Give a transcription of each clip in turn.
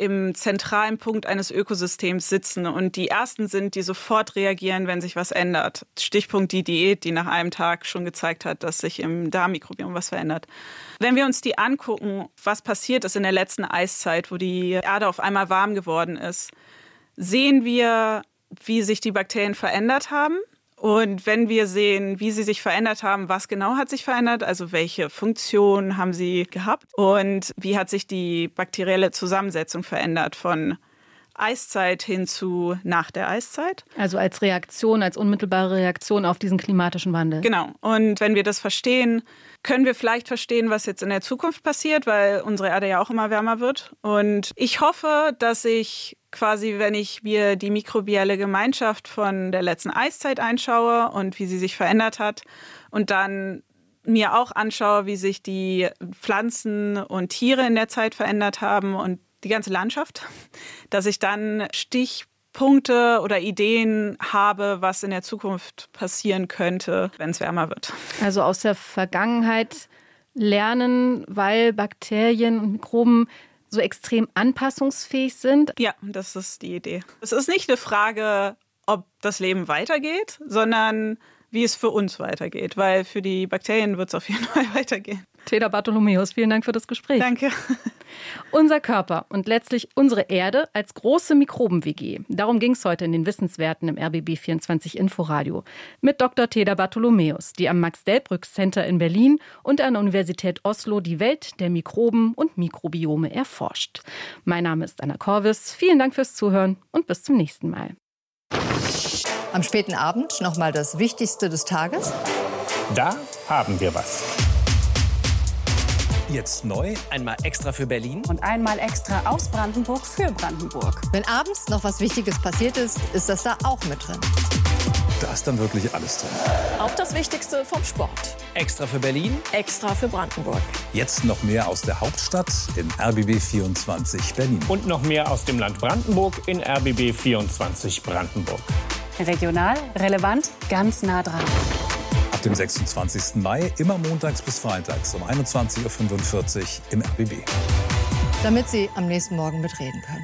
im zentralen Punkt eines Ökosystems sitzen. Und die ersten sind, die sofort reagieren, wenn sich was ändert. Stichpunkt die Diät, die nach einem Tag schon gezeigt hat, dass sich im Darmmikrobiom was verändert. Wenn wir uns die angucken, was passiert ist in der letzten Eiszeit, wo die Erde auf einmal warm geworden ist, sehen wir, wie sich die Bakterien verändert haben. Und wenn wir sehen, wie sie sich verändert haben, was genau hat sich verändert, also welche Funktion haben sie gehabt und wie hat sich die bakterielle Zusammensetzung verändert von Eiszeit hin zu nach der Eiszeit. Also als Reaktion, als unmittelbare Reaktion auf diesen klimatischen Wandel. Genau. Und wenn wir das verstehen, können wir vielleicht verstehen, was jetzt in der Zukunft passiert, weil unsere Erde ja auch immer wärmer wird. Und ich hoffe, dass ich quasi, wenn ich mir die mikrobielle Gemeinschaft von der letzten Eiszeit anschaue und wie sie sich verändert hat und dann mir auch anschaue, wie sich die Pflanzen und Tiere in der Zeit verändert haben und die ganze Landschaft, dass ich dann Stichpunkte oder Ideen habe, was in der Zukunft passieren könnte, wenn es wärmer wird. Also aus der Vergangenheit lernen, weil Bakterien und Mikroben so extrem anpassungsfähig sind? Ja, das ist die Idee. Es ist nicht eine Frage, ob das Leben weitergeht, sondern wie es für uns weitergeht, weil für die Bakterien wird es auf jeden Fall weitergehen. Teda Bartholomäus, vielen Dank für das Gespräch. Danke. Unser Körper und letztlich unsere Erde als große Mikroben-WG. Darum ging es heute in den Wissenswerten im RBB24 Inforadio mit Dr. Teda Bartholomäus, die am Max-Delbrück-Center in Berlin und an der Universität Oslo die Welt der Mikroben und Mikrobiome erforscht. Mein Name ist Anna Korvis. Vielen Dank fürs Zuhören und bis zum nächsten Mal. Am späten Abend nochmal das Wichtigste des Tages. Da haben wir was. Jetzt neu, einmal extra für Berlin. Und einmal extra aus Brandenburg für Brandenburg. Wenn abends noch was Wichtiges passiert ist, ist das da auch mit drin. Da ist dann wirklich alles drin. Auch das Wichtigste vom Sport. Extra für Berlin, extra für Brandenburg. Jetzt noch mehr aus der Hauptstadt in RBB24 Berlin. Und noch mehr aus dem Land Brandenburg in RBB24 Brandenburg. Regional, relevant, ganz nah dran. Ab dem 26. Mai, immer montags bis freitags um 21.45 Uhr im RBB. Damit Sie am nächsten Morgen mitreden können.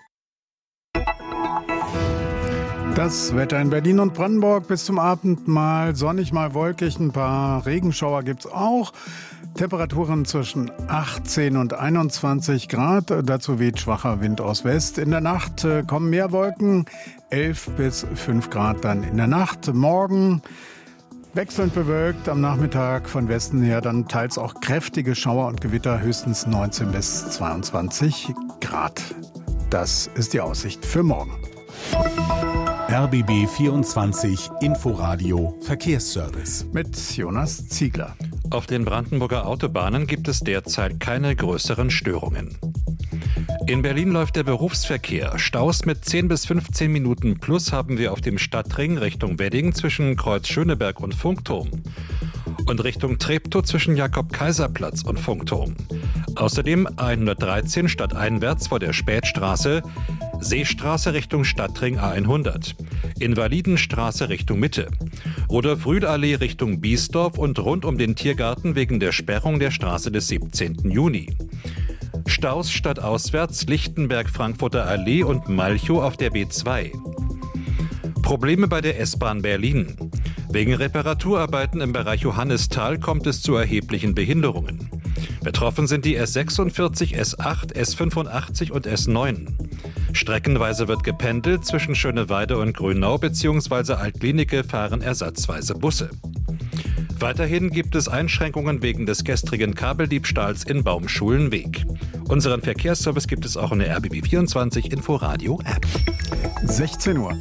Das Wetter in Berlin und Brandenburg bis zum Abend mal sonnig, mal wolkig. Ein paar Regenschauer gibt's auch. Temperaturen zwischen 18 und 21 Grad. Dazu weht schwacher Wind aus West. In der Nacht kommen mehr Wolken. 11 bis 5 Grad dann in der Nacht. Morgen wechselnd bewölkt, am Nachmittag von Westen her dann teils auch kräftige Schauer und Gewitter, höchstens 19 bis 22 Grad. Das ist die Aussicht für morgen. RBB 24 Inforadio Verkehrsservice mit Jonas Ziegler. Auf den Brandenburger Autobahnen gibt es derzeit keine größeren Störungen. In Berlin läuft der Berufsverkehr. Staus mit 10 bis 15 Minuten plus haben wir auf dem Stadtring Richtung Wedding zwischen Kreuz Schöneberg und Funkturm. Und Richtung Treptow zwischen Jakob-Kaiser-Platz und Funkturm. Außerdem 113 stadteinwärts vor der Spätstraße, Seestraße Richtung Stadtring A100, Invalidenstraße Richtung Mitte, Rudolf-Rühl-Allee Richtung Biesdorf und rund um den Tiergarten wegen der Sperrung der Straße des 17. Juni. Staus stadtauswärts Lichtenberg-Frankfurter Allee und Malchow auf der B2. Probleme bei der S-Bahn Berlin. Wegen Reparaturarbeiten im Bereich Johannisthal kommt es zu erheblichen Behinderungen. Betroffen sind die S46, S8, S85 und S9. Streckenweise wird gependelt, zwischen Schöneweide und Grünau bzw. Altlinike fahren ersatzweise Busse. Weiterhin gibt es Einschränkungen wegen des gestrigen Kabeldiebstahls in Baumschulenweg. Unseren Verkehrsservice gibt es auch in der RBB24 Inforadio App. 16 Uhr.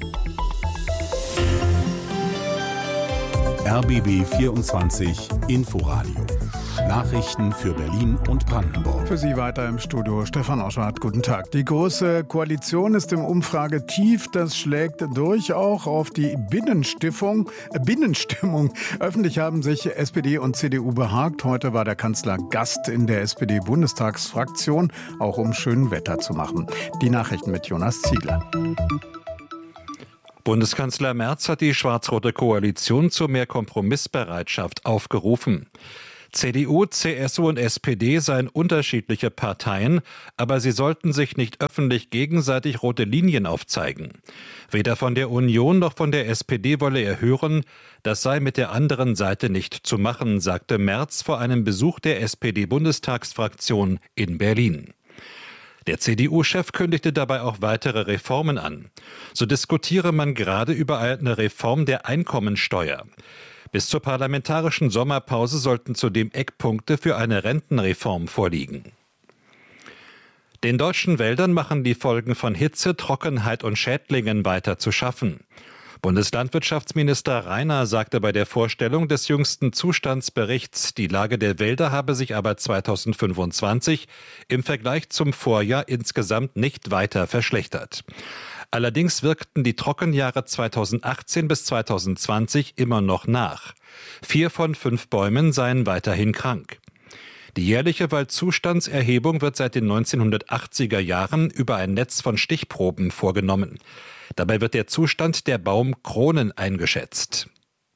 RBB 24 Inforadio. Nachrichten für Berlin und Brandenburg. Für Sie weiter im Studio Stefan Oschardt. Guten Tag. Die Große Koalition ist im Umfragetief. Das schlägt durch auch auf die Binnenstimmung. Öffentlich haben sich SPD und CDU behagt. Heute war der Kanzler Gast in der SPD-Bundestagsfraktion, auch um schön Wetter zu machen. Die Nachrichten mit Jonas Ziegler. Bundeskanzler Merz hat die schwarz-rote Koalition zu mehr Kompromissbereitschaft aufgerufen. CDU, CSU und SPD seien unterschiedliche Parteien, aber sie sollten sich nicht öffentlich gegenseitig rote Linien aufzeigen. Weder von der Union noch von der SPD wolle er hören, das sei mit der anderen Seite nicht zu machen, sagte Merz vor einem Besuch der SPD-Bundestagsfraktion in Berlin. Der CDU-Chef kündigte dabei auch weitere Reformen an. So diskutiere man gerade über eine Reform der Einkommensteuer. Bis zur parlamentarischen Sommerpause sollten zudem Eckpunkte für eine Rentenreform vorliegen. Den deutschen Wäldern machen die Folgen von Hitze, Trockenheit und Schädlingen weiter zu schaffen. Bundeslandwirtschaftsminister Rainer sagte bei der Vorstellung des jüngsten Zustandsberichts, die Lage der Wälder habe sich aber 2025 im Vergleich zum Vorjahr insgesamt nicht weiter verschlechtert. Allerdings wirkten die Trockenjahre 2018 bis 2020 immer noch nach. 4 von 5 Bäumen seien weiterhin krank. Die jährliche Waldzustandserhebung wird seit den 1980er Jahren über ein Netz von Stichproben vorgenommen. Dabei wird der Zustand der Baumkronen eingeschätzt.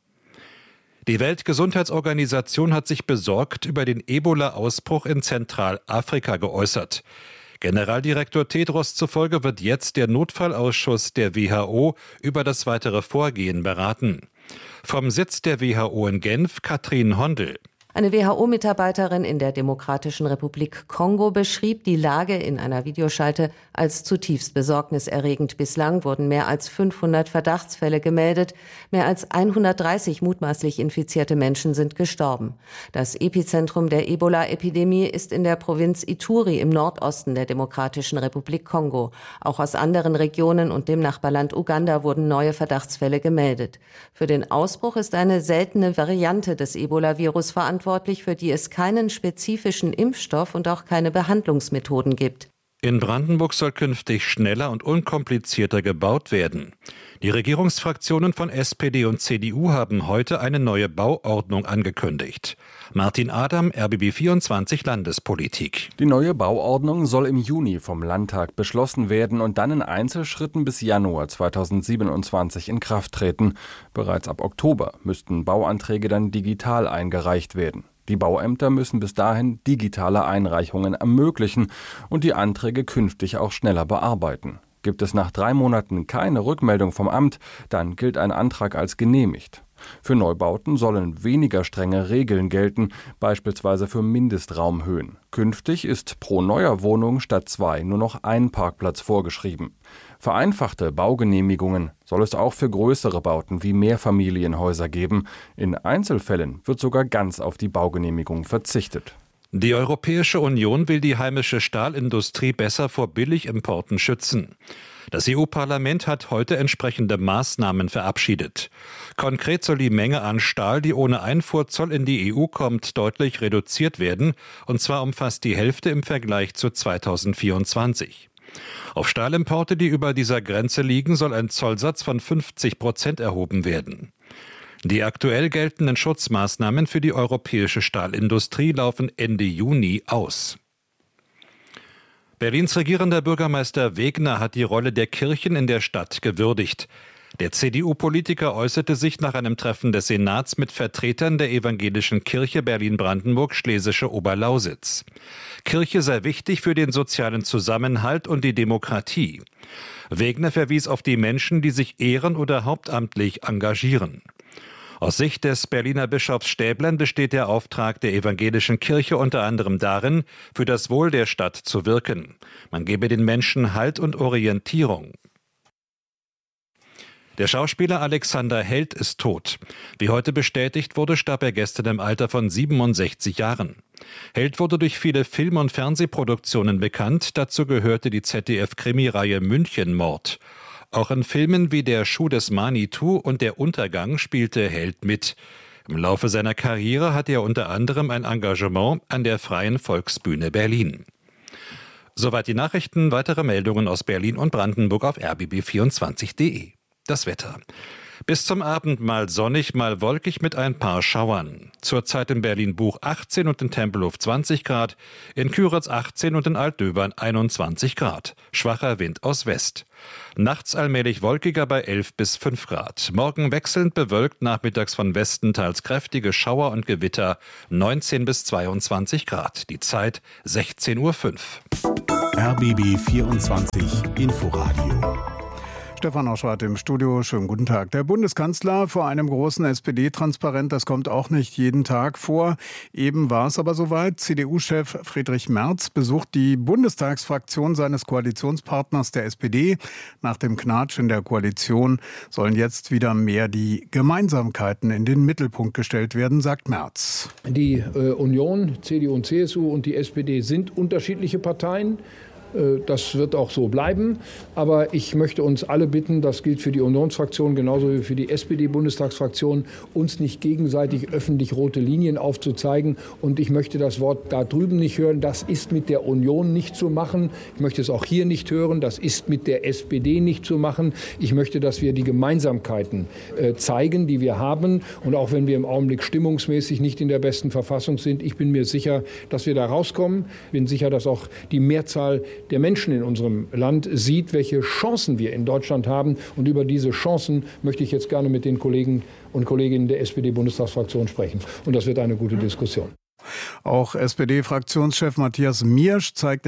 Die Weltgesundheitsorganisation hat sich besorgt über den Ebola-Ausbruch in Zentralafrika geäußert. Generaldirektor Tedros zufolge wird jetzt der Notfallausschuss der WHO über das weitere Vorgehen beraten. Vom Sitz der WHO in Genf, Katrin Hondel. Eine WHO-Mitarbeiterin in der Demokratischen Republik Kongo beschrieb die Lage in einer Videoschalte als zutiefst besorgniserregend. Bislang wurden mehr als 500 Verdachtsfälle gemeldet. Mehr als 130 mutmaßlich infizierte Menschen sind gestorben. Das Epizentrum der Ebola-Epidemie ist in der Provinz Ituri im Nordosten der Demokratischen Republik Kongo. Auch aus anderen Regionen und dem Nachbarland Uganda wurden neue Verdachtsfälle gemeldet. Für den Ausbruch ist eine seltene Variante des Ebola-Virus verantwortlich, für die es keinen spezifischen Impfstoff und auch keine Behandlungsmethoden gibt. In Brandenburg soll künftig schneller und unkomplizierter gebaut werden. Die Regierungsfraktionen von SPD und CDU haben heute eine neue Bauordnung angekündigt. Martin Adam, RBB 24 Landespolitik. Die neue Bauordnung soll im Juni vom Landtag beschlossen werden und dann in Einzelschritten bis Januar 2027 in Kraft treten. Bereits ab Oktober müssten Bauanträge dann digital eingereicht werden. Die Bauämter müssen bis dahin digitale Einreichungen ermöglichen und die Anträge künftig auch schneller bearbeiten. Gibt es nach 3 Monaten keine Rückmeldung vom Amt, dann gilt ein Antrag als genehmigt. Für Neubauten sollen weniger strenge Regeln gelten, beispielsweise für Mindestraumhöhen. Künftig ist pro neuer Wohnung statt 2 nur noch ein Parkplatz vorgeschrieben. Vereinfachte Baugenehmigungen soll es auch für größere Bauten wie Mehrfamilienhäuser geben. In Einzelfällen wird sogar ganz auf die Baugenehmigung verzichtet. Die Europäische Union will die heimische Stahlindustrie besser vor Billigimporten schützen. Das EU-Parlament hat heute entsprechende Maßnahmen verabschiedet. Konkret soll die Menge an Stahl, die ohne Einfuhrzoll in die EU kommt, deutlich reduziert werden, und zwar um fast die Hälfte im Vergleich zu 2024. Auf Stahlimporte, die über dieser Grenze liegen, soll ein Zollsatz von 50% erhoben werden. Die aktuell geltenden Schutzmaßnahmen für die europäische Stahlindustrie laufen Ende Juni aus. Berlins regierender Bürgermeister Wegner hat die Rolle der Kirchen in der Stadt gewürdigt. Der CDU-Politiker äußerte sich nach einem Treffen des Senats mit Vertretern der evangelischen Kirche Berlin-Brandenburg-Schlesische Oberlausitz. Kirche sei wichtig für den sozialen Zusammenhalt und die Demokratie. Wegner verwies auf die Menschen, die sich ehren- oder hauptamtlich engagieren. Aus Sicht des Berliner Bischofs Stäblein besteht der Auftrag der evangelischen Kirche unter anderem darin, für das Wohl der Stadt zu wirken. Man gebe den Menschen Halt und Orientierung. Der Schauspieler Alexander Held ist tot. Wie heute bestätigt wurde, starb er gestern im Alter von 67 Jahren. Held wurde durch viele Film- und Fernsehproduktionen bekannt. Dazu gehörte die ZDF-Krimireihe Münchenmord. Auch in Filmen wie Der Schuh des Manitou und Der Untergang spielte Held mit. Im Laufe seiner Karriere hatte er unter anderem ein Engagement an der Freien Volksbühne Berlin. Soweit die Nachrichten. Weitere Meldungen aus Berlin und Brandenburg auf rbb24.de. Das Wetter. Bis zum Abend mal sonnig, mal wolkig mit ein paar Schauern. Zurzeit in Berlin-Buch 18 und in Tempelhof 20 Grad, in Küritz 18 und in Altdöbern 21 Grad. Schwacher Wind aus West. Nachts allmählich wolkiger bei 11 bis 5 Grad. Morgen wechselnd bewölkt, nachmittags von Westen teils kräftige Schauer und Gewitter, 19 bis 22 Grad. Die Zeit 16:05 Uhr. RBB 24 Inforadio. Stefan Oschwart im Studio. Schönen guten Tag. Der Bundeskanzler vor einem großen SPD-Transparent, das kommt auch nicht jeden Tag vor. Eben war es aber soweit. CDU-Chef Friedrich Merz besucht die Bundestagsfraktion seines Koalitionspartners der SPD. Nach dem Knatsch in der Koalition sollen jetzt wieder mehr die Gemeinsamkeiten in den Mittelpunkt gestellt werden, sagt Merz. Die Union, CDU und CSU und die SPD sind unterschiedliche Parteien. Das wird auch so bleiben. Aber ich möchte uns alle bitten, das gilt für die Unionsfraktion genauso wie für die SPD-Bundestagsfraktion, uns nicht gegenseitig öffentlich rote Linien aufzuzeigen. Und ich möchte das Wort da drüben nicht hören. Das ist mit der Union nicht zu machen. Ich möchte es auch hier nicht hören. Das ist mit der SPD nicht zu machen. Ich möchte, dass wir die Gemeinsamkeiten zeigen, die wir haben. Und auch wenn wir im Augenblick stimmungsmäßig nicht in der besten Verfassung sind, ich bin mir sicher, dass wir da rauskommen. Ich bin sicher, dass auch die Mehrzahl der Menschen in unserem Land sieht, welche Chancen wir in Deutschland haben. Und über diese Chancen möchte ich jetzt gerne mit den Kollegen und Kolleginnen der SPD-Bundestagsfraktion sprechen. Und das wird eine gute Diskussion. Auch SPD-Fraktionschef Matthias Miersch zeigt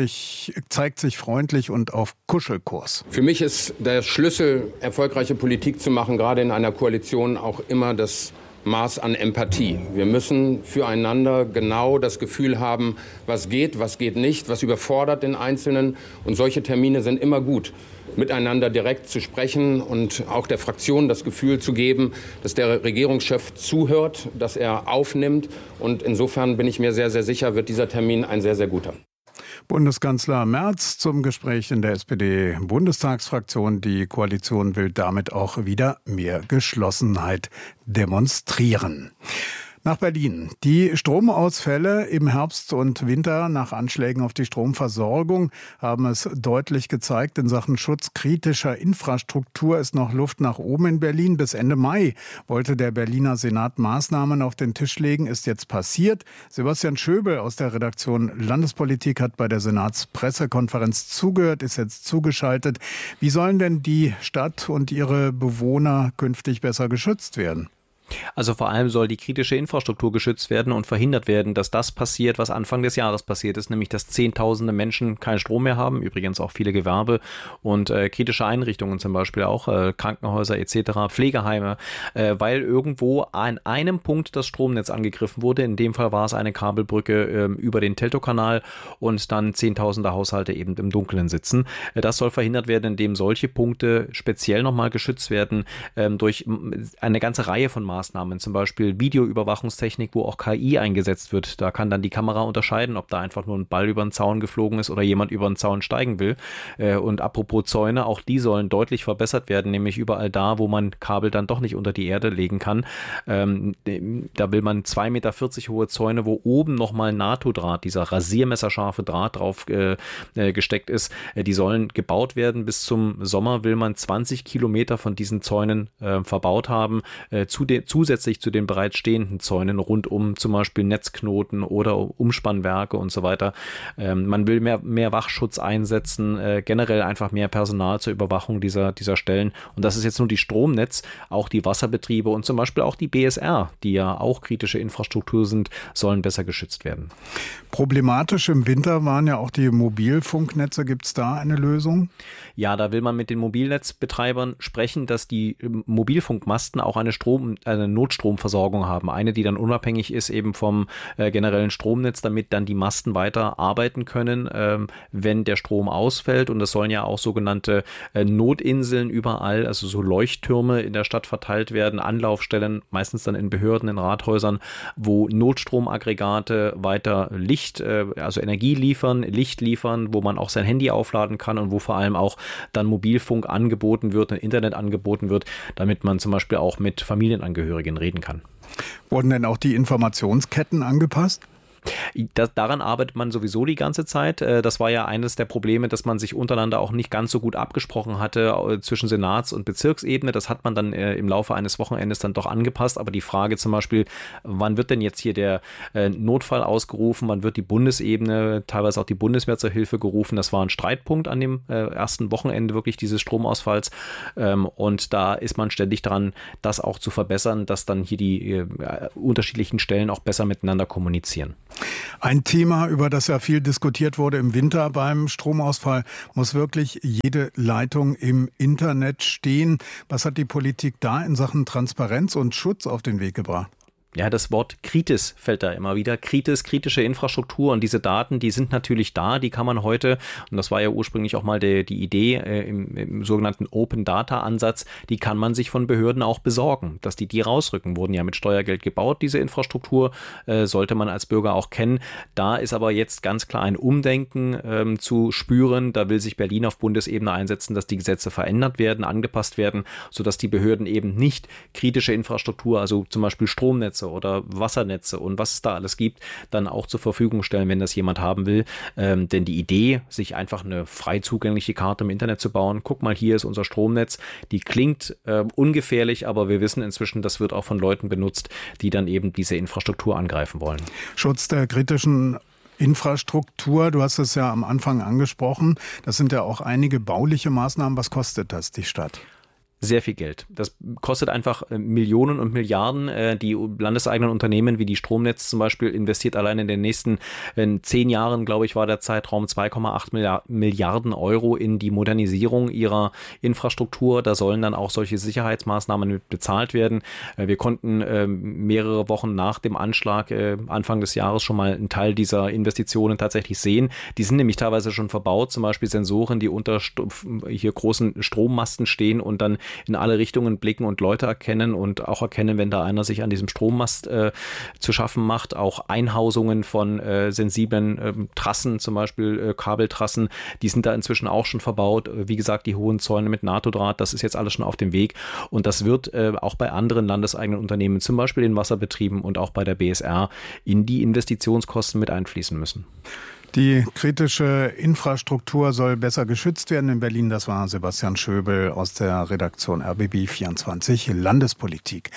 sich freundlich und auf Kuschelkurs. Für mich ist der Schlüssel, erfolgreiche Politik zu machen, gerade in einer Koalition, auch immer das Maß an Empathie. Wir müssen füreinander genau das Gefühl haben, was geht nicht, was überfordert den Einzelnen. Und solche Termine sind immer gut, miteinander direkt zu sprechen und auch der Fraktion das Gefühl zu geben, dass der Regierungschef zuhört, dass er aufnimmt. Und insofern bin ich mir sehr, sehr sicher, wird dieser Termin ein sehr, sehr guter. Bundeskanzler Merz zum Gespräch in der SPD-Bundestagsfraktion. Die Koalition will damit auch wieder mehr Geschlossenheit demonstrieren. Nach Berlin. Die Stromausfälle im Herbst und Winter nach Anschlägen auf die Stromversorgung haben es deutlich gezeigt. In Sachen Schutz kritischer Infrastruktur ist noch Luft nach oben in Berlin. Bis Ende Mai wollte der Berliner Senat Maßnahmen auf den Tisch legen. Ist jetzt passiert. Sebastian Schöbel aus der Redaktion Landespolitik hat bei der Senatspressekonferenz zugehört, ist jetzt zugeschaltet. Wie sollen denn die Stadt und ihre Bewohner künftig besser geschützt werden? Also vor allem soll die kritische Infrastruktur geschützt werden und verhindert werden, dass das passiert, was Anfang des Jahres passiert ist, nämlich dass Zehntausende Menschen keinen Strom mehr haben, übrigens auch viele Gewerbe und kritische Einrichtungen, zum Beispiel auch Krankenhäuser etc., Pflegeheime, weil irgendwo an einem Punkt das Stromnetz angegriffen wurde. In dem Fall war es eine Kabelbrücke über den Teltow-Kanal und dann Zehntausende Haushalte eben im Dunkeln sitzen. Das soll verhindert werden, indem solche Punkte speziell nochmal geschützt werden durch eine ganze Reihe von Maßnahmen, zum Beispiel Videoüberwachungstechnik, wo auch KI eingesetzt wird. Da kann dann die Kamera unterscheiden, ob da einfach nur ein Ball über den Zaun geflogen ist oder jemand über den Zaun steigen will. Und apropos Zäune, auch die sollen deutlich verbessert werden, nämlich überall da, wo man Kabel dann doch nicht unter die Erde legen kann. Da will man 2,40 Meter hohe Zäune, wo oben nochmal NATO-Draht, dieser rasiermesserscharfe Draht drauf gesteckt ist. Die sollen gebaut werden. Bis zum Sommer will man 20 Kilometer von diesen Zäunen verbaut haben. Zusätzlich zu den bereits stehenden Zäunen rund um zum Beispiel Netzknoten oder Umspannwerke und so weiter. Man will mehr Wachschutz einsetzen, generell einfach mehr Personal zur Überwachung dieser Stellen. Und das ist jetzt nur die Stromnetz, auch die Wasserbetriebe und zum Beispiel auch die BSR, die ja auch kritische Infrastruktur sind, sollen besser geschützt werden. Problematisch im Winter waren ja auch die Mobilfunknetze. Gibt es da eine Lösung? Ja, da will man mit den Mobilnetzbetreibern sprechen, dass die Mobilfunkmasten auch eine Notstromversorgung haben. Eine, die dann unabhängig ist eben vom generellen Stromnetz, damit dann die Masten weiter arbeiten können, wenn der Strom ausfällt. Und es sollen ja auch sogenannte Notinseln überall, also so Leuchttürme in der Stadt verteilt werden, Anlaufstellen, meistens dann in Behörden, in Rathäusern, wo Notstromaggregate weiter also Energie liefern, Licht liefern, wo man auch sein Handy aufladen kann und wo vor allem auch dann Mobilfunk angeboten wird, Internet angeboten wird, damit man zum Beispiel auch mit Familienangehörigen reden kann. Wurden denn auch die Informationsketten angepasst? Daran arbeitet man sowieso die ganze Zeit. Das war ja eines der Probleme, dass man sich untereinander auch nicht ganz so gut abgesprochen hatte zwischen Senats- und Bezirksebene. Das hat man dann im Laufe eines Wochenendes dann doch angepasst. Aber die Frage zum Beispiel, wann wird denn jetzt hier der Notfall ausgerufen, wann wird die Bundesebene, teilweise auch die Bundeswehr zur Hilfe gerufen, das war ein Streitpunkt an dem ersten Wochenende wirklich dieses Stromausfalls. Und da ist man ständig dran, das auch zu verbessern, dass dann hier die unterschiedlichen Stellen auch besser miteinander kommunizieren. Ein Thema, über das ja viel diskutiert wurde im Winter beim Stromausfall, muss wirklich jede Leitung im Internet stehen. Was hat die Politik da in Sachen Transparenz und Schutz auf den Weg gebracht? Ja, das Wort Kritis fällt da immer wieder. Kritische Infrastruktur, und diese Daten, die sind natürlich da, die kann man heute, und das war ja ursprünglich auch mal die Idee im sogenannten Open-Data-Ansatz, die kann man sich von Behörden auch besorgen, dass die rausrücken. Wurden ja mit Steuergeld gebaut, diese Infrastruktur, sollte man als Bürger auch kennen. Da ist aber jetzt ganz klar ein Umdenken zu spüren. Da will sich Berlin auf Bundesebene einsetzen, dass die Gesetze verändert werden, angepasst werden, sodass die Behörden eben nicht kritische Infrastruktur, also zum Beispiel Stromnetze oder Wassernetze und was es da alles gibt, dann auch zur Verfügung stellen, wenn das jemand haben will. Denn die Idee, sich einfach eine frei zugängliche Karte im Internet zu bauen, guck mal, hier ist unser Stromnetz, die klingt ungefährlich, aber wir wissen inzwischen, das wird auch von Leuten benutzt, die dann eben diese Infrastruktur angreifen wollen. Schutz der kritischen Infrastruktur, du hast es ja am Anfang angesprochen, das sind ja auch einige bauliche Maßnahmen. Was kostet das die Stadt? Sehr viel Geld. Das kostet einfach Millionen und Milliarden. Die landeseigenen Unternehmen wie die Stromnetz zum Beispiel investiert allein in den nächsten 10 Jahren, glaube ich, war der Zeitraum 2,8 Milliarden Euro in die Modernisierung ihrer Infrastruktur. Da sollen dann auch solche Sicherheitsmaßnahmen mit bezahlt werden. Wir konnten mehrere Wochen nach dem Anschlag Anfang des Jahres schon mal einen Teil dieser Investitionen tatsächlich sehen. Die sind nämlich teilweise schon verbaut, zum Beispiel Sensoren, die unter hier großen Strommasten stehen und dann in alle Richtungen blicken und Leute erkennen und auch erkennen, wenn da einer sich an diesem Strommast zu schaffen macht. Auch Einhausungen von sensiblen Trassen, zum Beispiel Kabeltrassen, die sind da inzwischen auch schon verbaut. Wie gesagt, die hohen Zäune mit NATO-Draht, das ist jetzt alles schon auf dem Weg. Und das wird auch bei anderen landeseigenen Unternehmen, zum Beispiel den Wasserbetrieben und auch bei der BSR, in die Investitionskosten mit einfließen müssen. Die kritische Infrastruktur soll besser geschützt werden in Berlin. Das war Sebastian Schöbel aus der Redaktion RBB 24 Landespolitik.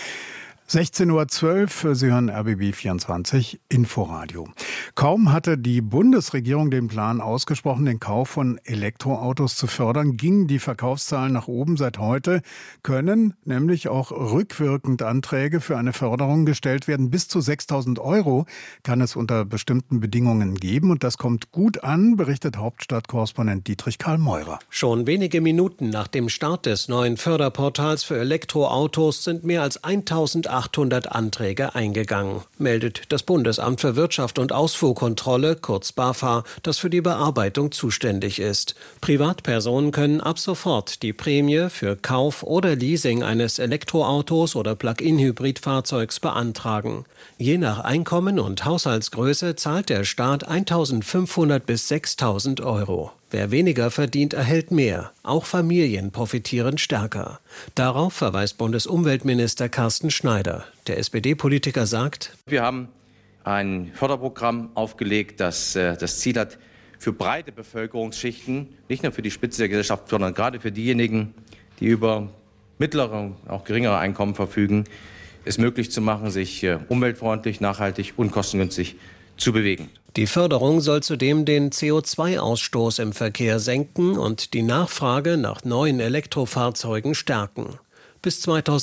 16:12 Uhr, Sie hören RBB 24 Inforadio. Kaum hatte die Bundesregierung den Plan ausgesprochen, den Kauf von Elektroautos zu fördern, gingen die Verkaufszahlen nach oben. Seit heute können nämlich auch rückwirkend Anträge für eine Förderung gestellt werden. Bis zu 6.000 € kann es unter bestimmten Bedingungen geben. Und das kommt gut an, berichtet Hauptstadtkorrespondent Dietrich Karl Meurer. Schon wenige Minuten nach dem Start des neuen Förderportals für Elektroautos sind mehr als 1.800 Anträge eingegangen, meldet das Bundesamt für Wirtschaft und Ausfuhrkontrolle, kurz BAFA, das für die Bearbeitung zuständig ist. Privatpersonen können ab sofort die Prämie für Kauf oder Leasing eines Elektroautos oder Plug-in-Hybridfahrzeugs beantragen. Je nach Einkommen und Haushaltsgröße zahlt der Staat 1.500 bis 6.000 €. Wer weniger verdient, erhält mehr. Auch Familien profitieren stärker. Darauf verweist Bundesumweltminister Carsten Schneider. Der SPD-Politiker sagt: Wir haben ein Förderprogramm aufgelegt, das das Ziel hat, für breite Bevölkerungsschichten, nicht nur für die Spitze der Gesellschaft, sondern gerade für diejenigen, die über mittlere, auch geringere Einkommen verfügen, es möglich zu machen, sich umweltfreundlich, nachhaltig und kostengünstig zu bewegen. Die Förderung soll zudem den CO2-Ausstoß im Verkehr senken und die Nachfrage nach neuen Elektrofahrzeugen stärken. Bis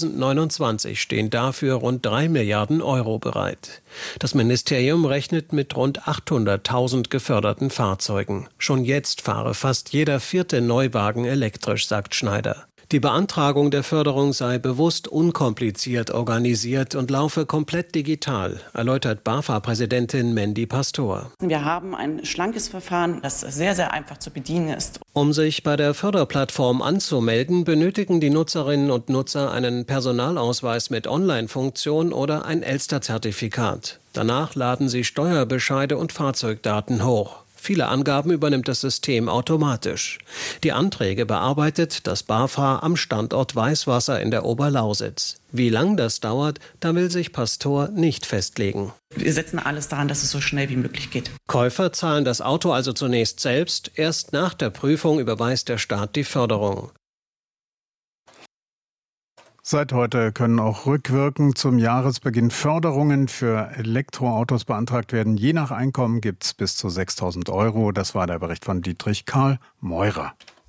2029 stehen dafür rund 3 Milliarden € bereit. Das Ministerium rechnet mit rund 800.000 geförderten Fahrzeugen. Schon jetzt fahre fast jeder 4. Neuwagen elektrisch, sagt Schneider. Die Beantragung der Förderung sei bewusst unkompliziert organisiert und laufe komplett digital, erläutert BAFA-Präsidentin Mandy Pastor. Wir haben ein schlankes Verfahren, das sehr, sehr einfach zu bedienen ist. Um sich bei der Förderplattform anzumelden, benötigen die Nutzerinnen und Nutzer einen Personalausweis mit Online-Funktion oder ein Elster-Zertifikat. Danach laden sie Steuerbescheide und Fahrzeugdaten hoch. Viele Angaben übernimmt das System automatisch. Die Anträge bearbeitet das BAFA am Standort Weißwasser in der Oberlausitz. Wie lang das dauert, da will sich Pastor nicht festlegen. Wir setzen alles daran, dass es so schnell wie möglich geht. Käufer zahlen das Auto also zunächst selbst. Erst nach der Prüfung überweist der Staat die Förderung. Seit heute können auch rückwirkend zum Jahresbeginn Förderungen für Elektroautos beantragt werden. Je nach Einkommen gibt es bis zu 6.000 €. Das war der Bericht von Dietrich Karl Meurer.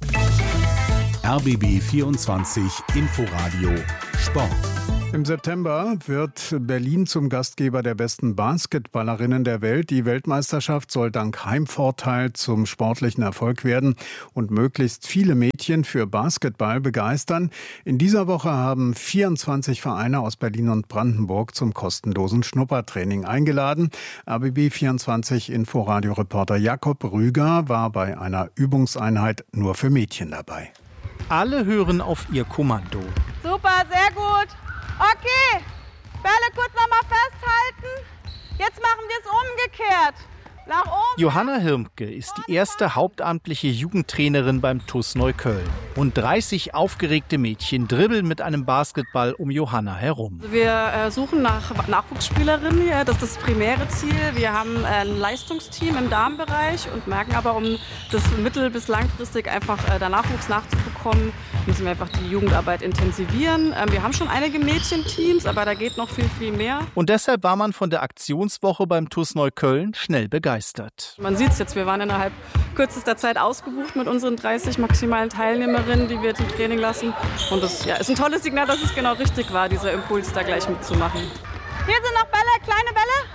RBB 24 Inforadio Sport. Im September wird Berlin zum Gastgeber der besten Basketballerinnen der Welt. Die Weltmeisterschaft soll dank Heimvorteil zum sportlichen Erfolg werden und möglichst viele Mädchen für Basketball begeistern. In dieser Woche haben 24 Vereine aus Berlin und Brandenburg zum kostenlosen Schnuppertraining eingeladen. RBB 24 Inforadio-Reporter Jakob Rüger war bei einer Übungseinheit nur für Mädchen dabei. Alle hören auf ihr Kommando. Super, sehr gut. Okay, Bälle kurz nochmal festhalten. Jetzt machen wir es umgekehrt. Nach oben. Johanna Hirmke ist die erste hauptamtliche Jugendtrainerin beim TuS Neukölln. Rund 30 aufgeregte Mädchen dribbeln mit einem Basketball um Johanna herum. Wir suchen nach Nachwuchsspielerinnen hier, das ist das primäre Ziel. Wir haben ein Leistungsteam im Damenbereich und merken aber, um das mittel- bis langfristig einfach der Nachwuchs nachzubekommen, müssen wir einfach die Jugendarbeit intensivieren. Wir haben schon einige Mädchenteams, aber da geht noch viel, viel mehr. Und deshalb war man von der Aktionswoche beim TuS Neukölln schnell begeistert. Man sieht es jetzt, wir waren innerhalb kürzester Zeit ausgebucht mit unseren 30 maximalen Teilnehmerinnen, die wir zum Training lassen. Und das ist ein tolles Signal, dass es genau richtig war, dieser Impuls da gleich mitzumachen. Hier sind noch Bälle, kleine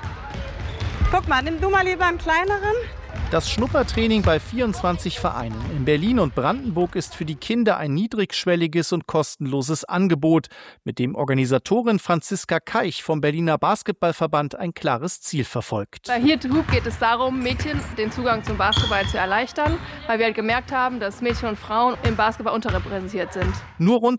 Bälle. Guck mal, nimm du mal lieber einen kleineren. Das Schnuppertraining bei 24 Vereinen in Berlin und Brandenburg ist für die Kinder ein niedrigschwelliges und kostenloses Angebot, mit dem Organisatorin Franziska Keich vom Berliner Basketballverband ein klares Ziel verfolgt. Bei Here to Hoop geht es darum, Mädchen den Zugang zum Basketball zu erleichtern, weil wir halt gemerkt haben, dass Mädchen und Frauen im Basketball unterrepräsentiert sind. Nur rund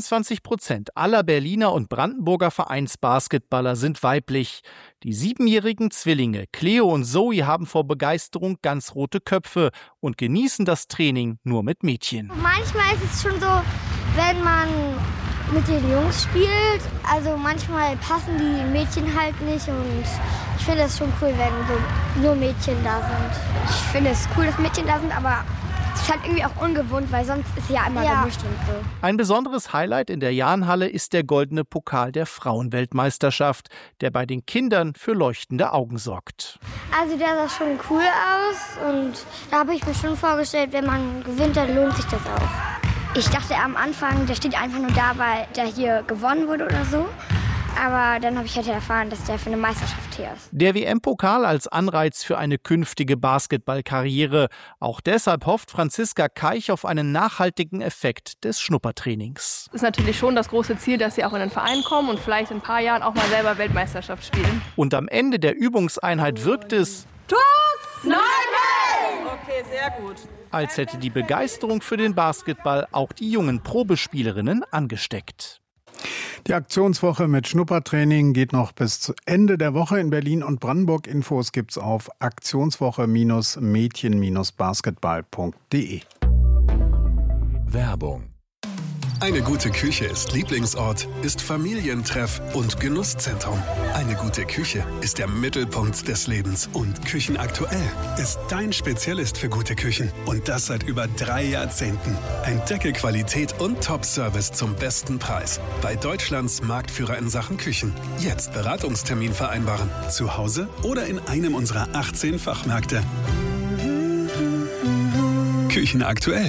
22% aller Berliner und Brandenburger Vereinsbasketballer sind weiblich. Die 7-jährigen Zwillinge Cleo und Zoe haben vor Begeisterung ganz rote Köpfe und genießen das Training nur mit Mädchen. Manchmal ist es schon so, wenn man mit den Jungs spielt, also manchmal passen die Mädchen halt nicht und ich finde es schon cool, wenn so nur Mädchen da sind. Ich finde es cool, dass Mädchen da sind, aber es ist halt irgendwie auch ungewohnt, weil sonst ist ja immer gemischt und so. Ein besonderes Highlight in der Jahnhalle ist der goldene Pokal der Frauenweltmeisterschaft, der bei den Kindern für leuchtende Augen sorgt. Also der sah schon cool aus und da habe ich mir schon vorgestellt, wenn man gewinnt, dann lohnt sich das auch. Ich dachte am Anfang, der steht einfach nur da, weil der hier gewonnen wurde oder so. Aber dann habe ich halt erfahren, dass der für eine Meisterschaft hier ist. Der WM-Pokal als Anreiz für eine künftige Basketballkarriere. Auch deshalb hofft Franziska Keich auf einen nachhaltigen Effekt des Schnuppertrainings. Es ist natürlich schon das große Ziel, dass sie auch in den Verein kommen und vielleicht in ein paar Jahren auch mal selber Weltmeisterschaft spielen. Und am Ende der Übungseinheit wirkt es, TuS Neukölln! Okay, sehr gut. als hätte die Begeisterung für den Basketball auch die jungen Probespielerinnen angesteckt. Die Aktionswoche mit Schnuppertraining geht noch bis zu Ende der Woche in Berlin und Brandenburg. Infos gibt's auf aktionswoche-mädchen-basketball.de. Werbung. Eine gute Küche ist Lieblingsort, ist Familientreff und Genusszentrum. Eine gute Küche ist der Mittelpunkt des Lebens. Und Küchenaktuell ist dein Spezialist für gute Küchen. Und das seit über 3 Jahrzehnten. Entdecke Qualität und Top-Service zum besten Preis. Bei Deutschlands Marktführer in Sachen Küchen. Jetzt Beratungstermin vereinbaren. Zu Hause oder in einem unserer 18 Fachmärkte. Küchenaktuell.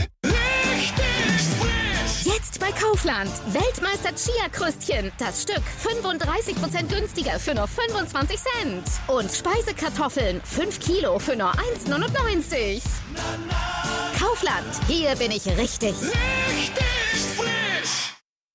Jetzt bei Kaufland. Weltmeister Chia-Kröstchen. Das Stück 35% günstiger für nur 25 Cent. Und Speisekartoffeln 5 Kilo für nur 1,99. Kaufland. Hier bin ich richtig. Richtig frisch.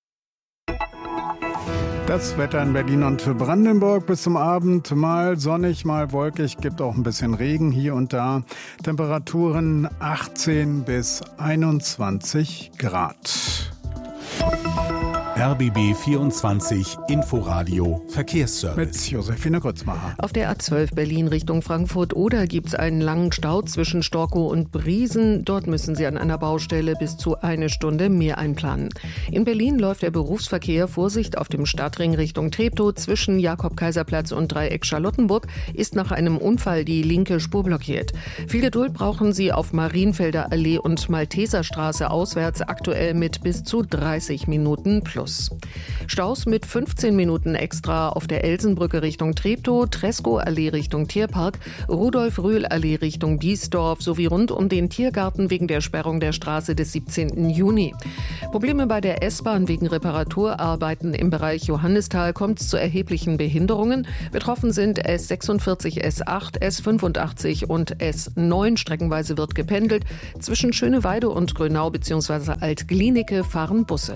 Das Wetter in Berlin und Brandenburg bis zum Abend mal sonnig, mal wolkig, gibt auch ein bisschen Regen hier und da. Temperaturen 18 bis 21 Grad. RBB 24 Inforadio Verkehrsservice. Mit Josephine Grützmacher. Auf der A12 Berlin Richtung Frankfurt-Oder gibt es einen langen Stau zwischen Storkow und Briesen. Dort müssen Sie an einer Baustelle bis zu 1 Stunde mehr einplanen. In Berlin läuft der Berufsverkehr. Vorsicht auf dem Stadtring Richtung Treptow zwischen Jakob-Kaiser-Platz und Dreieck Charlottenburg ist nach einem Unfall die linke Spur blockiert. Viel Geduld brauchen Sie auf Marienfelder Allee und Malteserstraße auswärts, aktuell mit bis zu 30 Minuten plus. Staus mit 15 Minuten extra auf der Elsenbrücke Richtung Treptow, Treskow-Allee Richtung Tierpark, Rudolf-Röhl-Allee Richtung Biesdorf sowie rund um den Tiergarten wegen der Sperrung der Straße des 17. Juni. Probleme bei der S-Bahn wegen Reparaturarbeiten im Bereich Johannisthal kommt es zu erheblichen Behinderungen. Betroffen sind S46, S8, S85 und S9. Streckenweise wird gependelt. Zwischen Schöneweide und Grönau bzw. Alt-Glienicke fahren Busse.